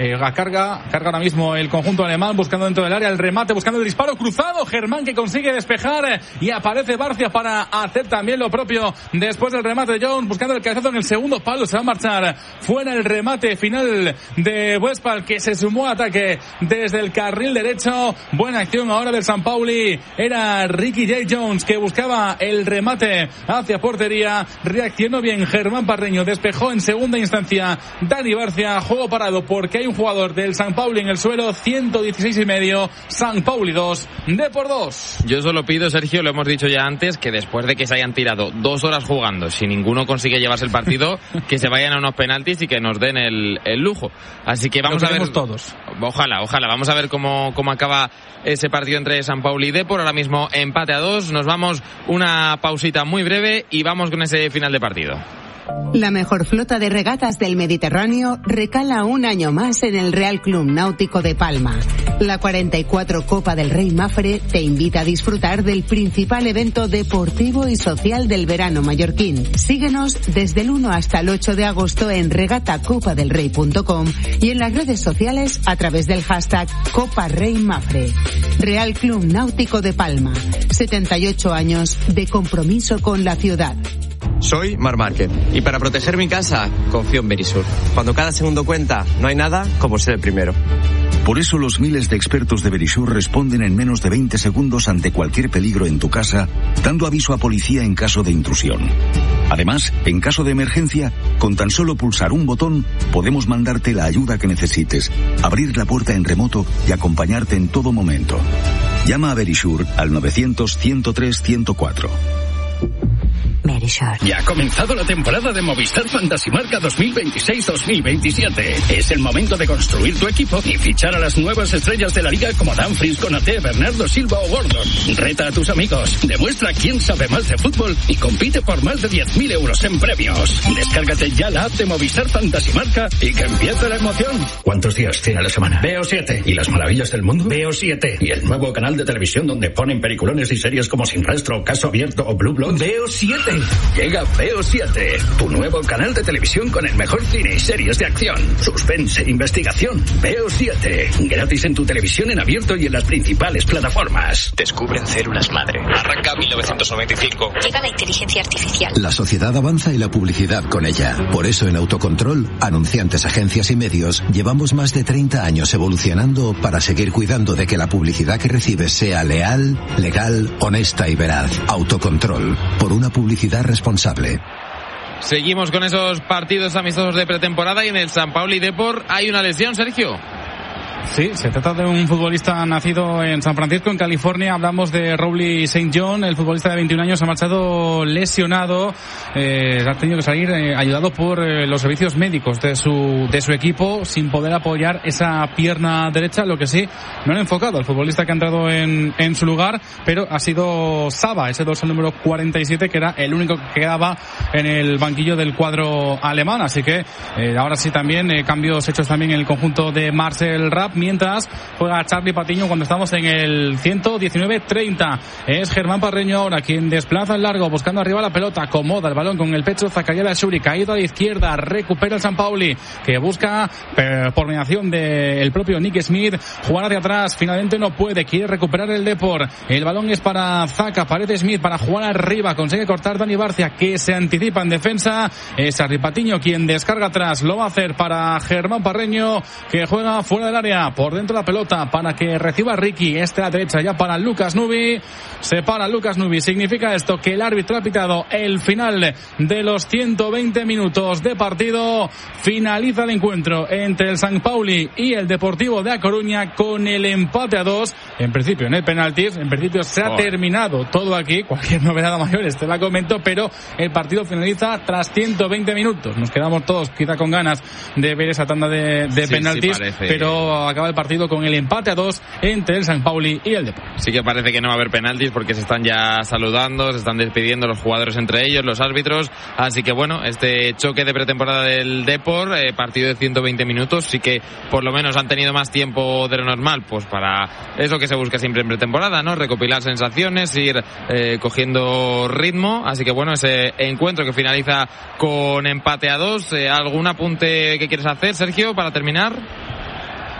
Eh, carga, carga ahora mismo el conjunto alemán, buscando dentro del área el remate, buscando el disparo cruzado. Germán que consigue despejar y aparece Barcia para hacer también lo propio después del remate de Jones, buscando el cabezazo en el segundo palo. Se va a marchar fuera el remate final de Westphal, que se sumó a ataque desde el carril derecho. Buena acción ahora del San Pauli. Era Ricky J. Jones que buscaba el remate hacia portería. Reaccionó bien Germán Parreño, despejó en segunda instancia Dani Barcia. Juego parado porque hay un jugador del San Pauli en el suelo. ciento dieciséis y medio, San Pauli dos, Depor dos. Yo solo pido, Sergio, lo hemos dicho ya antes, que después de que se hayan tirado dos horas jugando, si ninguno consigue llevarse el partido, que se vayan a unos penaltis y que nos den el, el lujo. Así que vamos a ver todos. Ojalá, ojalá. Vamos a ver cómo, cómo acaba ese partido entre San Pauli y Depor. Ahora mismo empate a dos. Nos vamos una pausita muy breve y vamos con ese final de partido. La mejor flota de regatas del Mediterráneo recala un año más en el Real Club Náutico de Palma. La cuarenta y cuatro Copa del Rey Mafre te invita a disfrutar del principal evento deportivo y social del verano mallorquín. Síguenos desde el uno hasta el ocho de agosto en regata copa del rey punto com y en las redes sociales a través del hashtag Copa Rey Mafre. Real Club Náutico de Palma. setenta y ocho años de compromiso con la ciudad. Soy Mar Márquez y para proteger mi casa confío en Verisur. Cuando cada segundo cuenta, no hay nada como ser el primero. Por eso los miles de expertos de Verisur responden en menos de veinte segundos ante cualquier peligro en tu casa, dando aviso a policía en caso de intrusión. Además, en caso de emergencia, con tan solo pulsar un botón, podemos mandarte la ayuda que necesites, abrir la puerta en remoto y acompañarte en todo momento. Llama a Verisur al novecientos, ciento tres, ciento cuatro. Verisur. Ya ha comenzado la temporada de Movistar Fantasy Marca dos mil veintiséis dos mil veintisiete. Es el momento de construir tu equipo y fichar a las nuevas estrellas de la liga como Dumfries, Konaté, Bernardo Silva o Gordon. Reta a tus amigos, demuestra quién sabe más de fútbol y compite por más de diez mil euros en premios. Descárgate ya la app de Movistar Fantasy Marca y que empiece la emoción. ¿Cuántos días tiene la semana? Veo siete. ¿Y las maravillas del mundo? Veo siete. ¿Y el nuevo canal de televisión donde ponen peliculones y series como Sin Rastro, Caso Abierto o Blue Blood? Veo siete. Llega Veo siete, tu nuevo canal de televisión con el mejor cine y series de acción, suspense, investigación. Veo siete, gratis en tu televisión en abierto y en las principales plataformas. Descubren células madre. Arranca mil novecientos noventa y cinco. Llega la inteligencia artificial. La sociedad avanza y la publicidad con ella. Por eso en Autocontrol, anunciantes, agencias y medios, llevamos más de treinta años evolucionando para seguir cuidando de que la publicidad que recibes sea leal, legal, honesta y veraz. Autocontrol, por una publicidad responsable. Seguimos con esos partidos amistosos de pretemporada y en el San Pauli Depor hay una lesión, Sergio. Sí, se trata de un futbolista nacido en San Francisco, en California. Hablamos de Rowley Saint John. El futbolista de veintiún años ha marchado lesionado. Eh, ha tenido que salir eh, ayudado por eh, los servicios médicos de su de su equipo, sin poder apoyar esa pierna derecha. Lo que sí, no han enfocado al futbolista que ha entrado en, en su lugar, pero ha sido Saba, ese dorsal número cuarenta y siete, que era el único que quedaba en el banquillo del cuadro alemán. Así que eh, ahora sí también eh, cambios hechos también en el conjunto de Marcel Rapp, mientras juega Charlie Patiño cuando estamos en el ciento diecinueve treinta. Es Germán Parreño ahora quien desplaza el largo, buscando arriba la pelota, acomoda el balón con el pecho. Zakaria Shuri, caído a la izquierda, recupera el San Pauli, que busca eh, por mediación del propio Nick Smith jugar hacia atrás, finalmente no puede, quiere recuperar el Depor. El balón es para Zaka, aparece Smith para jugar arriba, consigue cortar Dani Barcia, que se anticipa en defensa. Es Charlie Patiño quien descarga atrás, lo va a hacer para Germán Parreño, que juega fuera del área, por dentro la pelota para que reciba Ricky. Este a la derecha ya para Lucas Nubi. Se para Lucas Nubi. Significa esto que el árbitro ha pitado el final de los ciento veinte minutos de partido. Finaliza el encuentro entre el San Pauli y el Deportivo de A Coruña con el empate a dos. En principio en el penaltis. En principio se ha oh. terminado todo aquí. Cualquier novedad mayor te la comento, pero el partido finaliza tras ciento veinte minutos. Nos quedamos todos quizá con ganas de ver esa tanda de, de sí, penaltis, sí pero acaba el partido con el empate a dos entre el San Pauli y el Depor. Sí que parece que no va a haber penaltis porque se están ya saludando, se están despidiendo los jugadores entre ellos, los árbitros, así que bueno, este choque de pretemporada del Depor, eh, partido de ciento veinte minutos, sí que por lo menos han tenido más tiempo de lo normal, pues para eso que se busca siempre en pretemporada, ¿no? Recopilar sensaciones, ir eh, cogiendo ritmo, así que bueno, ese encuentro que finaliza con empate a dos. Eh, ¿algún apunte que quieres hacer, Sergio, para terminar?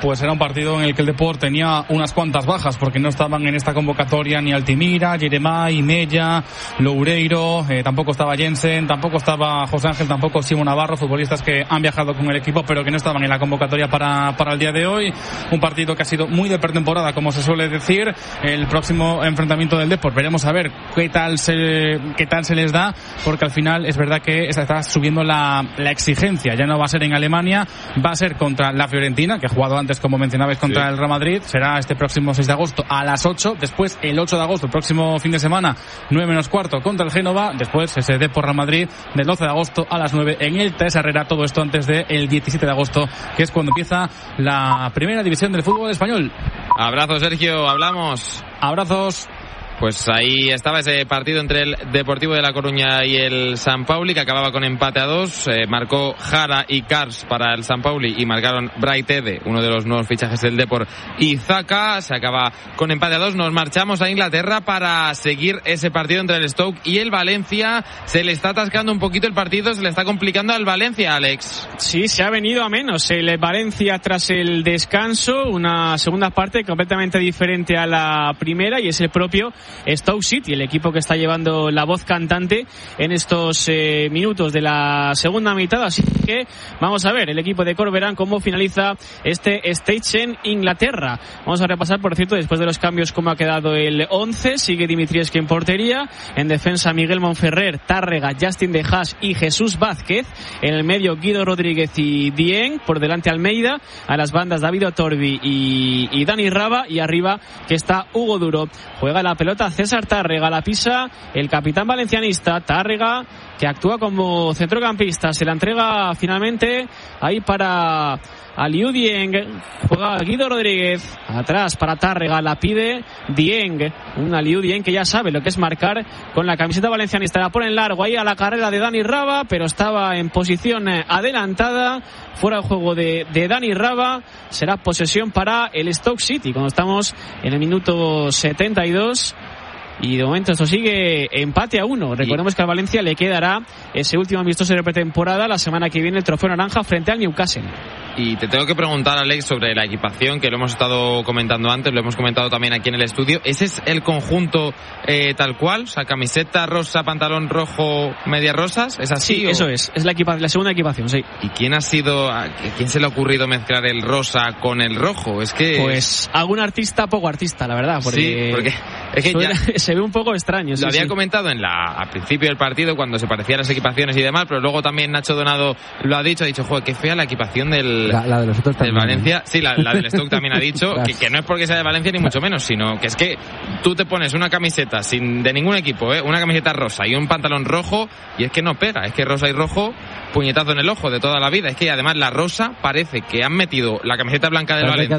pues era un partido en el que el Depor tenía unas cuantas bajas, porque no estaban en esta convocatoria ni Altimira, Jeremai, Mella, Loureiro, eh, tampoco estaba Jensen, tampoco estaba José Ángel, tampoco Simón Navarro, futbolistas que han viajado con el equipo, pero que no estaban en la convocatoria para, para el día de hoy. Un partido que ha sido muy de pretemporada, como se suele decir. El próximo enfrentamiento del Depor, veremos a ver qué tal se, qué tal se les da, porque al final es verdad que está subiendo la, la exigencia. Ya no va a ser en Alemania, va a ser contra la Fiorentina, que ha jugado antes, como mencionabais, contra sí. el Real Madrid. Será este próximo seis de agosto a las ocho. Después, el ocho de agosto, el próximo fin de semana, nueve menos cuarto, contra el Génova. Después, ese Depor Real Madrid, del doce de agosto a las nueve en el Teresa Herrera. Todo esto antes del diecisiete de agosto, que es cuando empieza la primera división del fútbol español. Abrazo, Sergio, hablamos. Abrazos. Pues ahí estaba ese partido entre el Deportivo de La Coruña y el San Pauli, que acababa con empate a dos. Eh, marcó Jara y Kars para el San Pauli y marcaron Braitede, uno de los nuevos fichajes del Depor, y Zaka. Se acaba con empate a dos. Nos marchamos a Inglaterra para seguir ese partido entre el Stoke y el Valencia. Se le está atascando un poquito el partido, se le está complicando al Valencia, Alex. Sí, se ha venido a menos el Valencia tras el descanso. Una segunda parte completamente diferente a la primera, y es el propio Stoke City, el equipo que está llevando la voz cantante en estos eh, minutos de la segunda mitad. Así que vamos a ver el equipo de Corberán cómo finaliza este stage en Inglaterra. Vamos a repasar, por cierto, después de los cambios, cómo ha quedado el once. Sigue Dimitrievski en portería, en defensa Miguel Monferrer, Tárrega, Justin De Haas y Jesús Vázquez. En el medio Guido Rodríguez y Dieng, por delante Almeida, a las bandas David Otorbi y, y Dani Raba, y arriba que está Hugo Duro. Juega la pelota César Tárrega, la pisa el capitán valencianista. Tárrega, que actúa como centrocampista, se la entrega finalmente ahí para Aliou Dieng. Juega Guido Rodríguez atrás para Tárrega, la pide Dieng, un Aliou Dieng que ya sabe lo que es marcar con la camiseta valencianista. La pone en largo ahí a la carrera de Dani Raba, pero estaba en posición adelantada, fuera de juego de, de Dani Raba. Será posesión para el Stoke City cuando estamos en el minuto setenta y dos. Y de momento esto sigue empate a uno. Recordemos que al Valencia le quedará ese último amistoso de pretemporada la semana que viene, el trofeo naranja frente al Newcastle. Y te tengo que preguntar, Alex, sobre la equipación, que lo hemos estado comentando antes, lo hemos comentado también aquí en el estudio. ¿Ese es el conjunto eh, tal cual? O sea, camiseta rosa, pantalón rojo, medias rosas, ¿es así? Sí, o... eso es, es la, equipa- la segunda equipación, sí. ¿Y quién ha sido, a quién se le ha ocurrido mezclar el rosa con el rojo? Es que... Pues algún artista, poco artista, la verdad, porque... Sí, porque es que suena, ya... se ve un poco extraño. Lo sí, había sí. comentado en la, al principio del partido, cuando se parecían las equipaciones y demás, pero luego también Nacho Donado lo ha dicho, ha dicho, joder, qué fea la equipación del... La, la de los otros del Valencia, sí, la, la del Stoke también ha dicho Las... que, que no es porque sea de Valencia ni mucho menos, sino que es que tú te pones una camiseta sin de ningún equipo, ¿eh? Una camiseta rosa y un pantalón rojo, y es que no pega, es que rosa y rojo, puñetazo en el ojo de toda la vida. Es que además la rosa parece que han metido la camiseta blanca del Valencia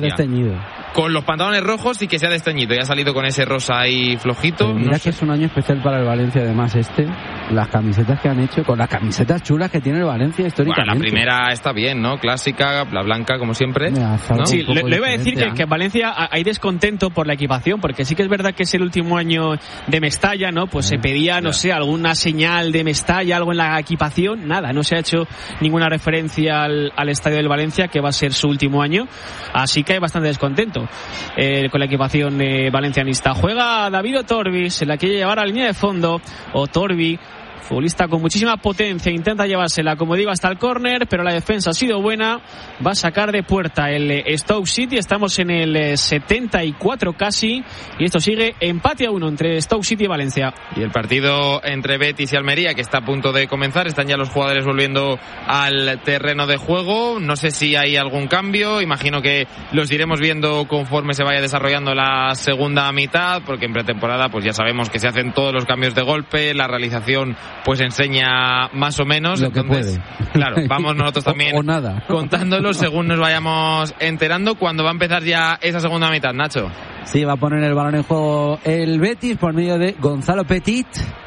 con los pantalones rojos y que se ha desteñido y ha salido con ese rosa ahí flojito. Pero mira no que sé. es un año especial para el Valencia, además este, las camisetas que han hecho, con las camisetas chulas que tiene el Valencia históricamente. Bueno, la primera está bien, ¿no? Clásica, la blanca como siempre, ¿no? Sí, le, le iba a decir que, que en Valencia hay descontento por la equipación, porque sí que es verdad que es el último año de Mestalla, ¿no? Pues se pedía, no sé, alguna señal de Mestalla, algo en la equipación, nada, no se ha hecho ninguna referencia al, al estadio del Valencia, que va a ser su último año, así que hay bastante descontento eh, con la equipación eh, valencianista. Juega David Otorbi, se la quiere llevar a la línea de fondo. Otorbi, futbolista con muchísima potencia, intenta llevársela, como digo, hasta el córner, pero la defensa ha sido buena. Va a sacar de puerta el Stoke City. Estamos en el setenta y cuatro casi, y esto sigue empate a uno entre Stoke City y Valencia. Y el partido entre Betis y Almería, que está a punto de comenzar. Están ya los jugadores volviendo al terreno de juego. No sé si hay algún cambio, imagino que los iremos viendo conforme se vaya desarrollando la segunda mitad, porque en pretemporada pues ya sabemos que se hacen todos los cambios de golpe, la realización pues enseña más o menos. Lo que Entonces, puede. Claro, vamos nosotros también o, o nada. contándolo según nos vayamos enterando. Cuando va a empezar ya esa segunda mitad, Nacho? Sí, va a poner el balón en juego el Betis por medio de Gonzalo Petit.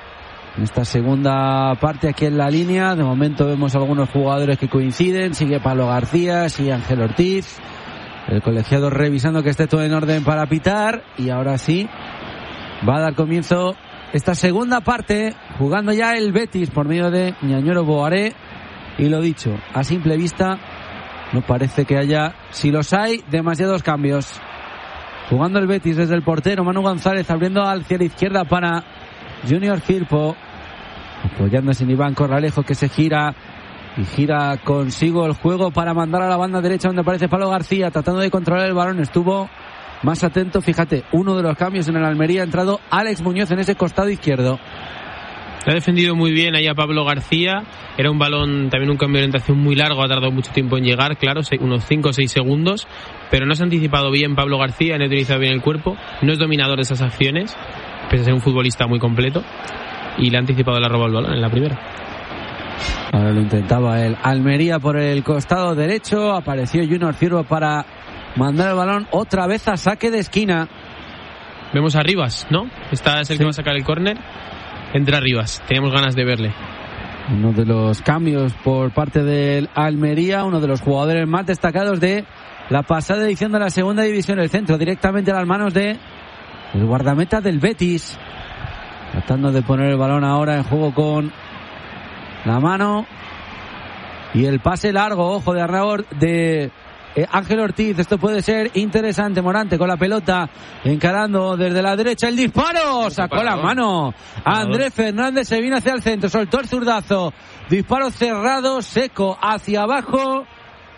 En esta segunda parte aquí en la línea, de momento vemos algunos jugadores que coinciden. Sigue Pablo García, sigue Ángel Ortiz. El colegiado revisando que esté todo en orden para pitar. Y ahora sí, va a dar comienzo esta segunda parte, jugando ya el Betis por medio de Ñañoro Boaré. Y lo dicho, a simple vista no parece que haya, si los hay, demasiados cambios. Jugando el Betis desde el portero Manu González, abriendo hacia la izquierda para Junior Firpo, apoyándose en Iván Corralejo, que se gira y gira consigo el juego para mandar a la banda derecha, donde aparece Pablo García tratando de controlar el balón. Estuvo más atento, fíjate, uno de los cambios en el Almería, ha entrado Alex Muñoz en ese costado izquierdo. Ha defendido muy bien ahí a Pablo García. Era un balón, también un cambio de orientación muy largo, ha tardado mucho tiempo en llegar, claro, unos cinco o seis segundos, pero no se ha anticipado bien Pablo García, no ha utilizado bien el cuerpo, no es dominador de esas acciones, pese a ser un futbolista muy completo, y le ha anticipado la roba al balón en la primera. Ahora lo intentaba el Almería por el costado derecho, apareció Junior Firpo para mandar el balón otra vez a saque de esquina. Vemos a Rivas, ¿no? Esta es el sí. que va a sacar el córner. Entra Rivas, teníamos ganas de verle. Uno de los cambios por parte del Almería, uno de los jugadores más destacados de la pasada edición de la segunda división, el centro directamente a las manos de el guardameta del Betis, tratando de poner el balón ahora en juego con la mano y el pase largo, ojo de Arnau, de Eh, Ángel Ortiz. Esto puede ser interesante. Morante con la pelota encarando desde la derecha el disparo, sacó la mano Andrés Fernández, se vino hacia el centro, soltó el zurdazo, disparo cerrado, seco hacia abajo,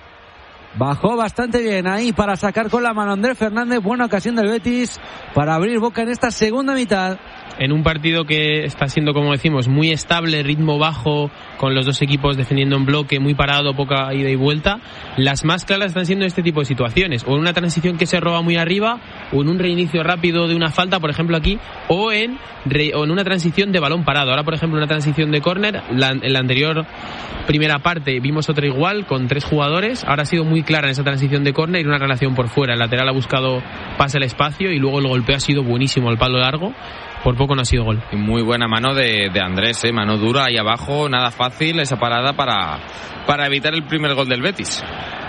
bajó bastante bien ahí para sacar con la mano Andrés Fernández. Buena ocasión del Betis para abrir boca en esta segunda mitad. En un partido que está siendo, como decimos, muy estable, ritmo bajo, con los dos equipos defendiendo en bloque, muy parado, poca ida y vuelta, las más claras están siendo este tipo de situaciones, o en una transición que se roba muy arriba, o en un reinicio rápido de una falta, por ejemplo aquí, o en, re, o en una transición de balón parado. Ahora, por ejemplo, una transición de córner, la, en la anterior primera parte vimos otra igual, con tres jugadores, ahora ha sido muy clara en esa transición de córner y una relación por fuera. El lateral ha buscado pase al espacio y luego el golpeo ha sido buenísimo al palo largo. Por poco no ha sido gol. Y muy buena mano de, de Andrés, ¿eh? Mano dura ahí abajo, nada fácil esa parada para, para evitar el primer gol del Betis.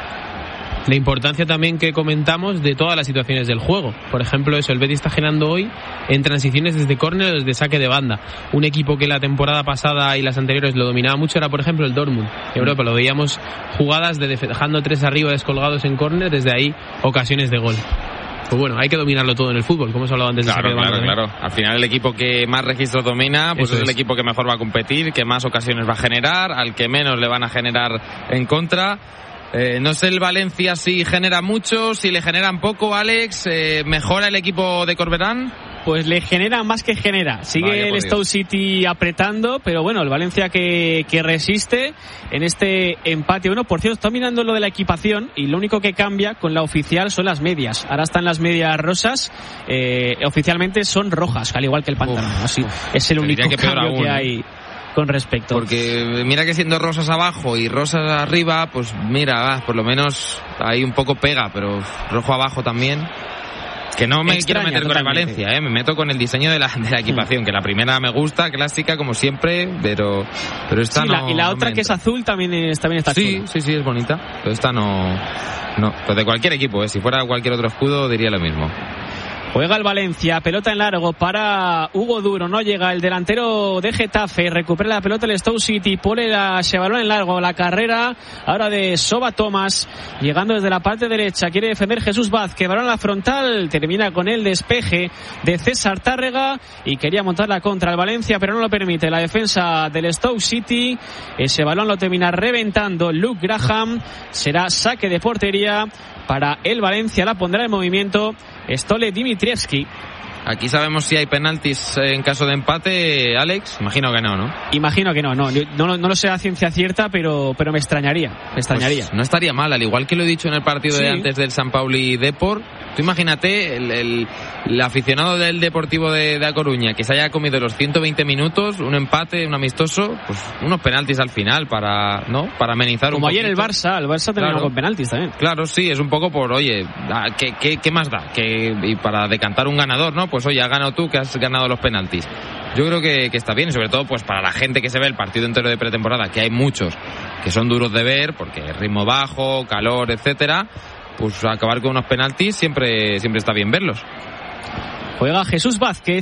La importancia también que comentamos de todas las situaciones del juego. Por ejemplo, eso, el Betis está generando hoy en transiciones desde córner o desde saque de banda. Un equipo que la temporada pasada y las anteriores lo dominaba mucho era, por ejemplo, el Dortmund. En Europa lo veíamos jugadas de dejando tres arriba descolgados en córner, desde ahí ocasiones de gol. Pues bueno, hay que dominarlo todo en el fútbol, como hemos hablado antes. Claro, de saque de claro, banda, claro. Al final el equipo que más registros domina, pues es, es el equipo que mejor va a competir, que más ocasiones va a generar, al que menos le van a generar en contra. Eh, no sé el Valencia si genera mucho, si le generan poco, Alex. Eh, ¿Mejora el equipo de Corberán? Pues le genera más que genera. Sigue Vaya, el Stoke City apretando, pero bueno, el Valencia que, que resiste en este empate. Bueno, por cierto, está mirando lo de la equipación y lo único que cambia con la oficial son las medias. Ahora están las medias rosas, eh, oficialmente son rojas, al igual que el pantalón. Uf, Así, uf, es el único que cambio aún, que hay. Con respecto. Porque mira que siendo rosas abajo y rosas arriba, pues mira, va, por lo menos ahí un poco pega, pero rojo abajo también. Que no me Extraña, quiero meter totalmente. Con el Valencia, ¿eh? Me meto con el diseño de la, de la equipación, que la primera me gusta, clásica como siempre, pero pero esta sí, no. La, y la no otra que es azul también, es, también está Sí, chula. sí, sí, es bonita, pero esta no. No, pues de cualquier equipo, ¿eh? Si fuera cualquier otro escudo diría lo mismo. Juega el Valencia, pelota en largo para Hugo Duro, no llega el delantero de Getafe, recupera la pelota el Stoke City, pone la, ese balón en largo, la carrera ahora de Soba Thomas, llegando desde la parte derecha, quiere defender Jesús Vázquez, balón a la frontal, termina con el despeje de César Tárrega y quería montarla contra el Valencia, pero no lo permite la defensa del Stoke City, ese balón lo termina reventando Luke Graham, será saque de portería para el Valencia, la pondrá en movimiento Stole Dimitrievski. Aquí sabemos si hay penaltis en caso de empate, Alex. Imagino que no, ¿no? Imagino que no, no, no, no lo sé a ciencia cierta, pero, pero me extrañaría, me extrañaría. Pues no estaría mal, al igual que lo he dicho en el partido sí. de antes del San Pauli Depor. Tú imagínate el, el, el aficionado del Deportivo de, de A Coruña que se haya comido los ciento veinte minutos, un empate, un amistoso, pues unos penaltis al final para, ¿no? Para amenizar Como un ayer poquito. el Barça, el Barça terminó claro. con penaltis también. Claro, sí, es un poco por, oye, ¿qué, qué, qué más da? Que, y para decantar un ganador, ¿no? Pues oye, has ganado tú que has ganado los penaltis. Yo creo que, que está bien, y sobre todo pues para la gente que se ve el partido entero de pretemporada, que hay muchos que son duros de ver, porque ritmo bajo, calor, etcétera, pues acabar con unos penaltis siempre, siempre está bien verlos. Juega Jesús Vázquez,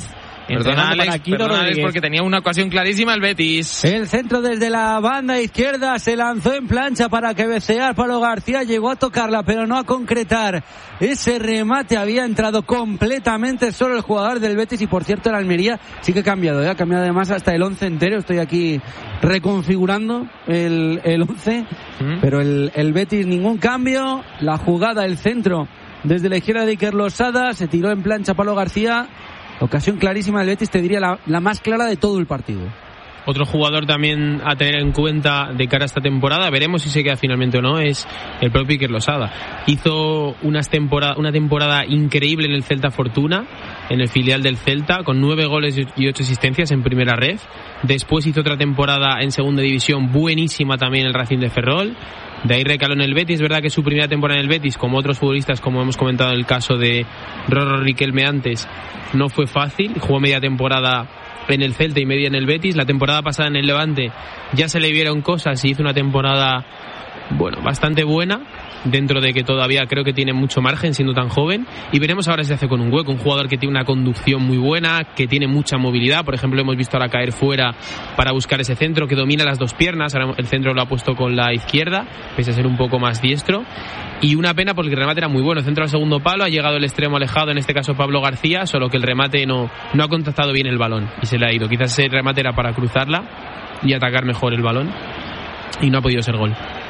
Perdona, Alex, para Kiro perdona, Alex, Rodríguez. porque tenía una ocasión clarísima el Betis. El centro desde la banda izquierda se lanzó en plancha para cabecear. Pablo García llegó a tocarla, pero no a concretar. Ese remate había entrado completamente solo el jugador del Betis. Y por cierto, el Almería sí que ha cambiado, ¿eh? Ha cambiado además hasta el once entero. Estoy aquí reconfigurando el, el once. ¿Mm? Pero el, el Betis ningún cambio. La jugada, el centro desde la izquierda de Iker Losada. Se tiró en plancha Pablo García. Ocasión clarísima del Betis, te diría la, la más clara de todo el partido. Otro jugador también a tener en cuenta de cara a esta temporada, veremos si se queda finalmente o no, es el propio Iker Losada. Hizo unas temporada, una temporada increíble en el Celta Fortuna, en el filial del Celta, con nueve goles y ocho asistencias en primera ref. Después hizo otra temporada en segunda división buenísima también en el Racing de Ferrol. De ahí recaló en el Betis. Es verdad que su primera temporada en el Betis, como otros futbolistas, como hemos comentado en el caso de Rorro Riquelme antes, no fue fácil. Jugó media temporada en el Celta y media en el Betis. La temporada pasada en el Levante ya se le vieron cosas y hizo una temporada, bueno, bastante buena, dentro de que todavía creo que tiene mucho margen siendo tan joven, y veremos ahora si se hace con un hueco. Un jugador que tiene una conducción muy buena, que tiene mucha movilidad. Por ejemplo, hemos visto ahora caer fuera para buscar ese centro, que domina las dos piernas. Ahora el centro lo ha puesto con la izquierda, pese a ser un poco más diestro. Y una pena porque el remate era muy bueno. Centro al segundo palo, ha llegado el extremo alejado, en este caso Pablo García, solo que el remate no, no ha contactado bien el balón y se le ha ido. Quizás ese remate era para cruzarla y atacar mejor el balón, y no ha podido ser gol.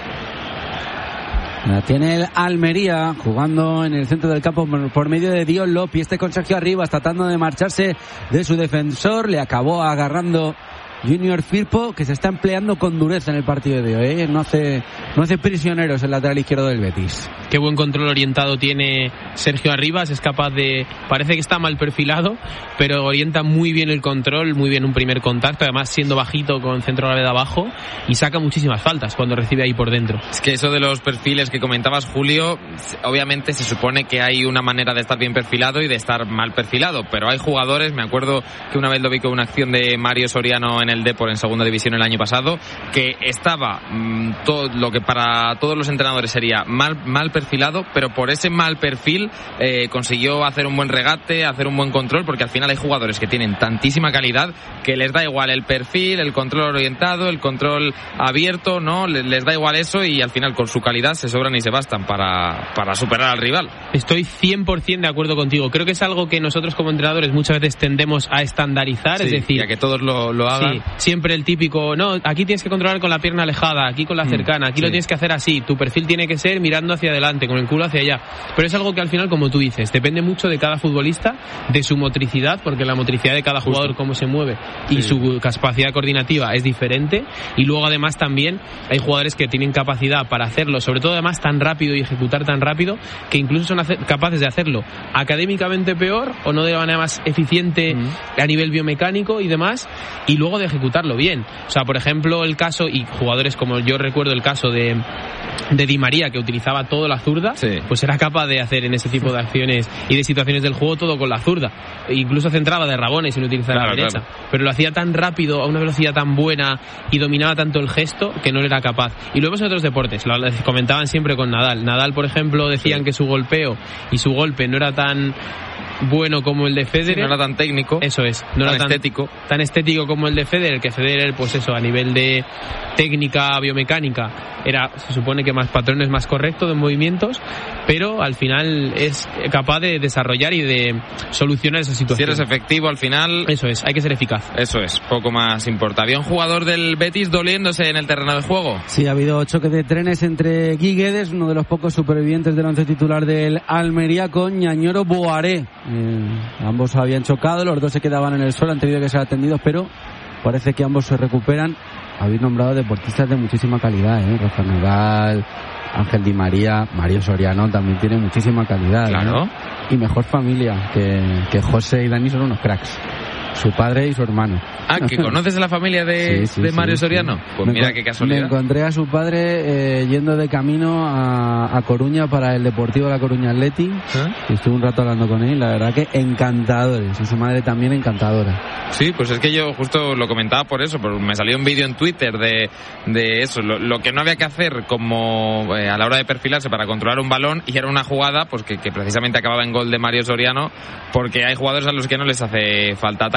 La tiene el Almería jugando en el centro del campo por medio de Dion López. Este con Sergio Arribas tratando de marcharse de su defensor. Le acabó agarrando Junior Firpo, que se está empleando con dureza en el partido de hoy, ¿eh? No hace, no hace prisioneros el lateral izquierdo del Betis. Qué buen control orientado tiene Sergio Arribas. Es capaz de... Parece que está mal perfilado, pero orienta muy bien el control, muy bien un primer contacto, además siendo bajito con centro gravedad abajo, y saca muchísimas faltas cuando recibe ahí por dentro. Es que eso de los perfiles que comentabas, Julio, obviamente se supone que hay una manera de estar bien perfilado y de estar mal perfilado, pero hay jugadores, me acuerdo que una vez lo vi con una acción de Mario Soriano en el Depor en segunda división el año pasado, que estaba mmm, todo lo que para todos los entrenadores sería mal, mal perfilado, pero por ese mal perfil eh, consiguió hacer un buen regate, hacer un buen control, porque al final hay jugadores que tienen tantísima calidad que les da igual el perfil, el control orientado, el control abierto, no les, les da igual eso, y al final con su calidad se sobran y se bastan para, para superar al rival. Estoy cien por ciento de acuerdo contigo. Creo que es algo que nosotros como entrenadores muchas veces tendemos a estandarizar, sí, es decir, ya que todos lo, lo hagan. Sí, siempre el típico, no, aquí tienes que controlar con la pierna alejada, aquí con la cercana, aquí mm, lo sí. tienes que hacer así, tu perfil tiene que ser mirando hacia adelante, con el culo hacia allá. Pero es algo que al final, como tú dices, depende mucho de cada futbolista, de su motricidad, porque la motricidad de cada jugador, Justo. cómo se mueve, sí. y su capacidad coordinativa es diferente. Y luego además también hay jugadores que tienen capacidad para hacerlo, sobre todo además tan rápido y ejecutar tan rápido, que incluso son hacer, capaces de hacerlo académicamente peor o no de la manera más eficiente mm. a nivel biomecánico y demás, y luego de ejecutarlo bien. O sea, por ejemplo, el caso, y jugadores como yo recuerdo el caso de de Di María, que utilizaba todo la zurda, sí. pues era capaz de hacer en ese tipo de acciones y de situaciones del juego todo con la zurda. Incluso centraba de rabones sin utilizar claro, la derecha. Claro. Pero lo hacía tan rápido, a una velocidad tan buena, y dominaba tanto el gesto que no era capaz. Y luego en otros deportes, lo comentaban siempre con Nadal. Nadal, por ejemplo, decían sí. que su golpeo y su golpe no era tan bueno como el de Federer. Sí, no era tan técnico. Eso es. No tan era tan estético. Tan estético como el de Federer, que Federer, pues eso, a nivel de técnica biomecánica, era, se supone que más patrones más correctos de movimientos, pero al final es capaz de desarrollar y de solucionar esa situación. Si eres efectivo al final... Eso es, hay que ser eficaz. Eso es, poco más importa. Había un jugador del Betis doliéndose en el terreno de juego. Sí, ha habido choque de trenes entre Guy Guedes, uno de los pocos supervivientes del once titular del Almería, con Ñañoro Boaré. Eh, ambos habían chocado, los dos se quedaban en el suelo, han tenido que ser atendidos, pero parece que ambos se recuperan. Habéis nombrado deportistas de muchísima calidad, ¿eh? Rafa Nadal, Ángel Di María, Mario Soriano también tiene muchísima calidad. Claro. ¿no? Y mejor familia, que, que José y Dani son unos cracks. Su padre y su hermano. Ah, ¿que conoces a la familia de, sí, sí, de Mario sí, Soriano? Sí. Pues me mira qué casualidad. Me encontré a su padre eh, yendo de camino a, a Coruña para el Deportivo de La Coruña Athletic. ¿Eh? Y estuve un rato hablando con él, la verdad que encantadores. Y su madre también encantadora. Sí, pues es que yo justo lo comentaba por eso, porque me salió un vídeo en Twitter de, de eso, lo, lo que no había que hacer como eh, a la hora de perfilarse para controlar un balón, y era una jugada pues que, que precisamente acababa en gol de Mario Soriano, porque hay jugadores a los que no les hace falta atacar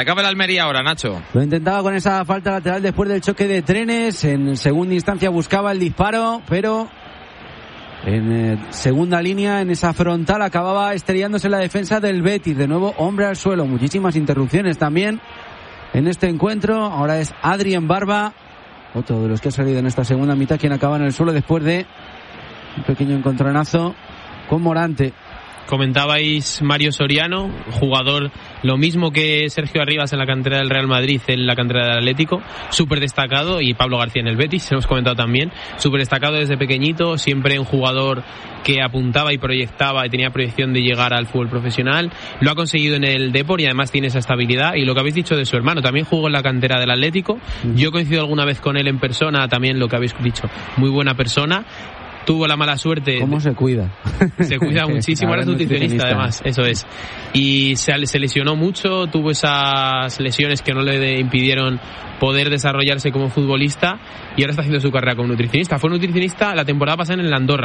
Atacaba el Almería ahora, Nacho. Lo intentaba con esa falta lateral después del choque de trenes. En segunda instancia buscaba el disparo, pero en eh, segunda línea, en esa frontal, acababa estrellándose la defensa del Betis. De nuevo, hombre al suelo. Muchísimas interrupciones también en este encuentro. Ahora es Adrien Barba, otro de los que ha salido en esta segunda mitad, quien acaba en el suelo después de un pequeño encontronazo con Morante. Comentabais Mario Soriano, jugador lo mismo que Sergio Arribas en la cantera del Real Madrid, en la cantera del Atlético, súper destacado, y Pablo García en el Betis, se hemos comentado también, súper destacado desde pequeñito, siempre un jugador que apuntaba y proyectaba y tenía proyección de llegar al fútbol profesional. Lo ha conseguido en el Depor y además tiene esa estabilidad. Y lo que habéis dicho de su hermano, también jugó en la cantera del Atlético. Yo he coincidido alguna vez con él en persona, también lo que habéis dicho, muy buena persona. Tuvo la mala suerte. ¿Cómo se cuida? Se cuida muchísimo, ahora es nutricionista además, eso es. Y se, se lesionó mucho, tuvo esas lesiones que no le impidieron poder desarrollarse como futbolista y ahora está haciendo su carrera como nutricionista. Fue nutricionista la temporada pasada en el Andorra.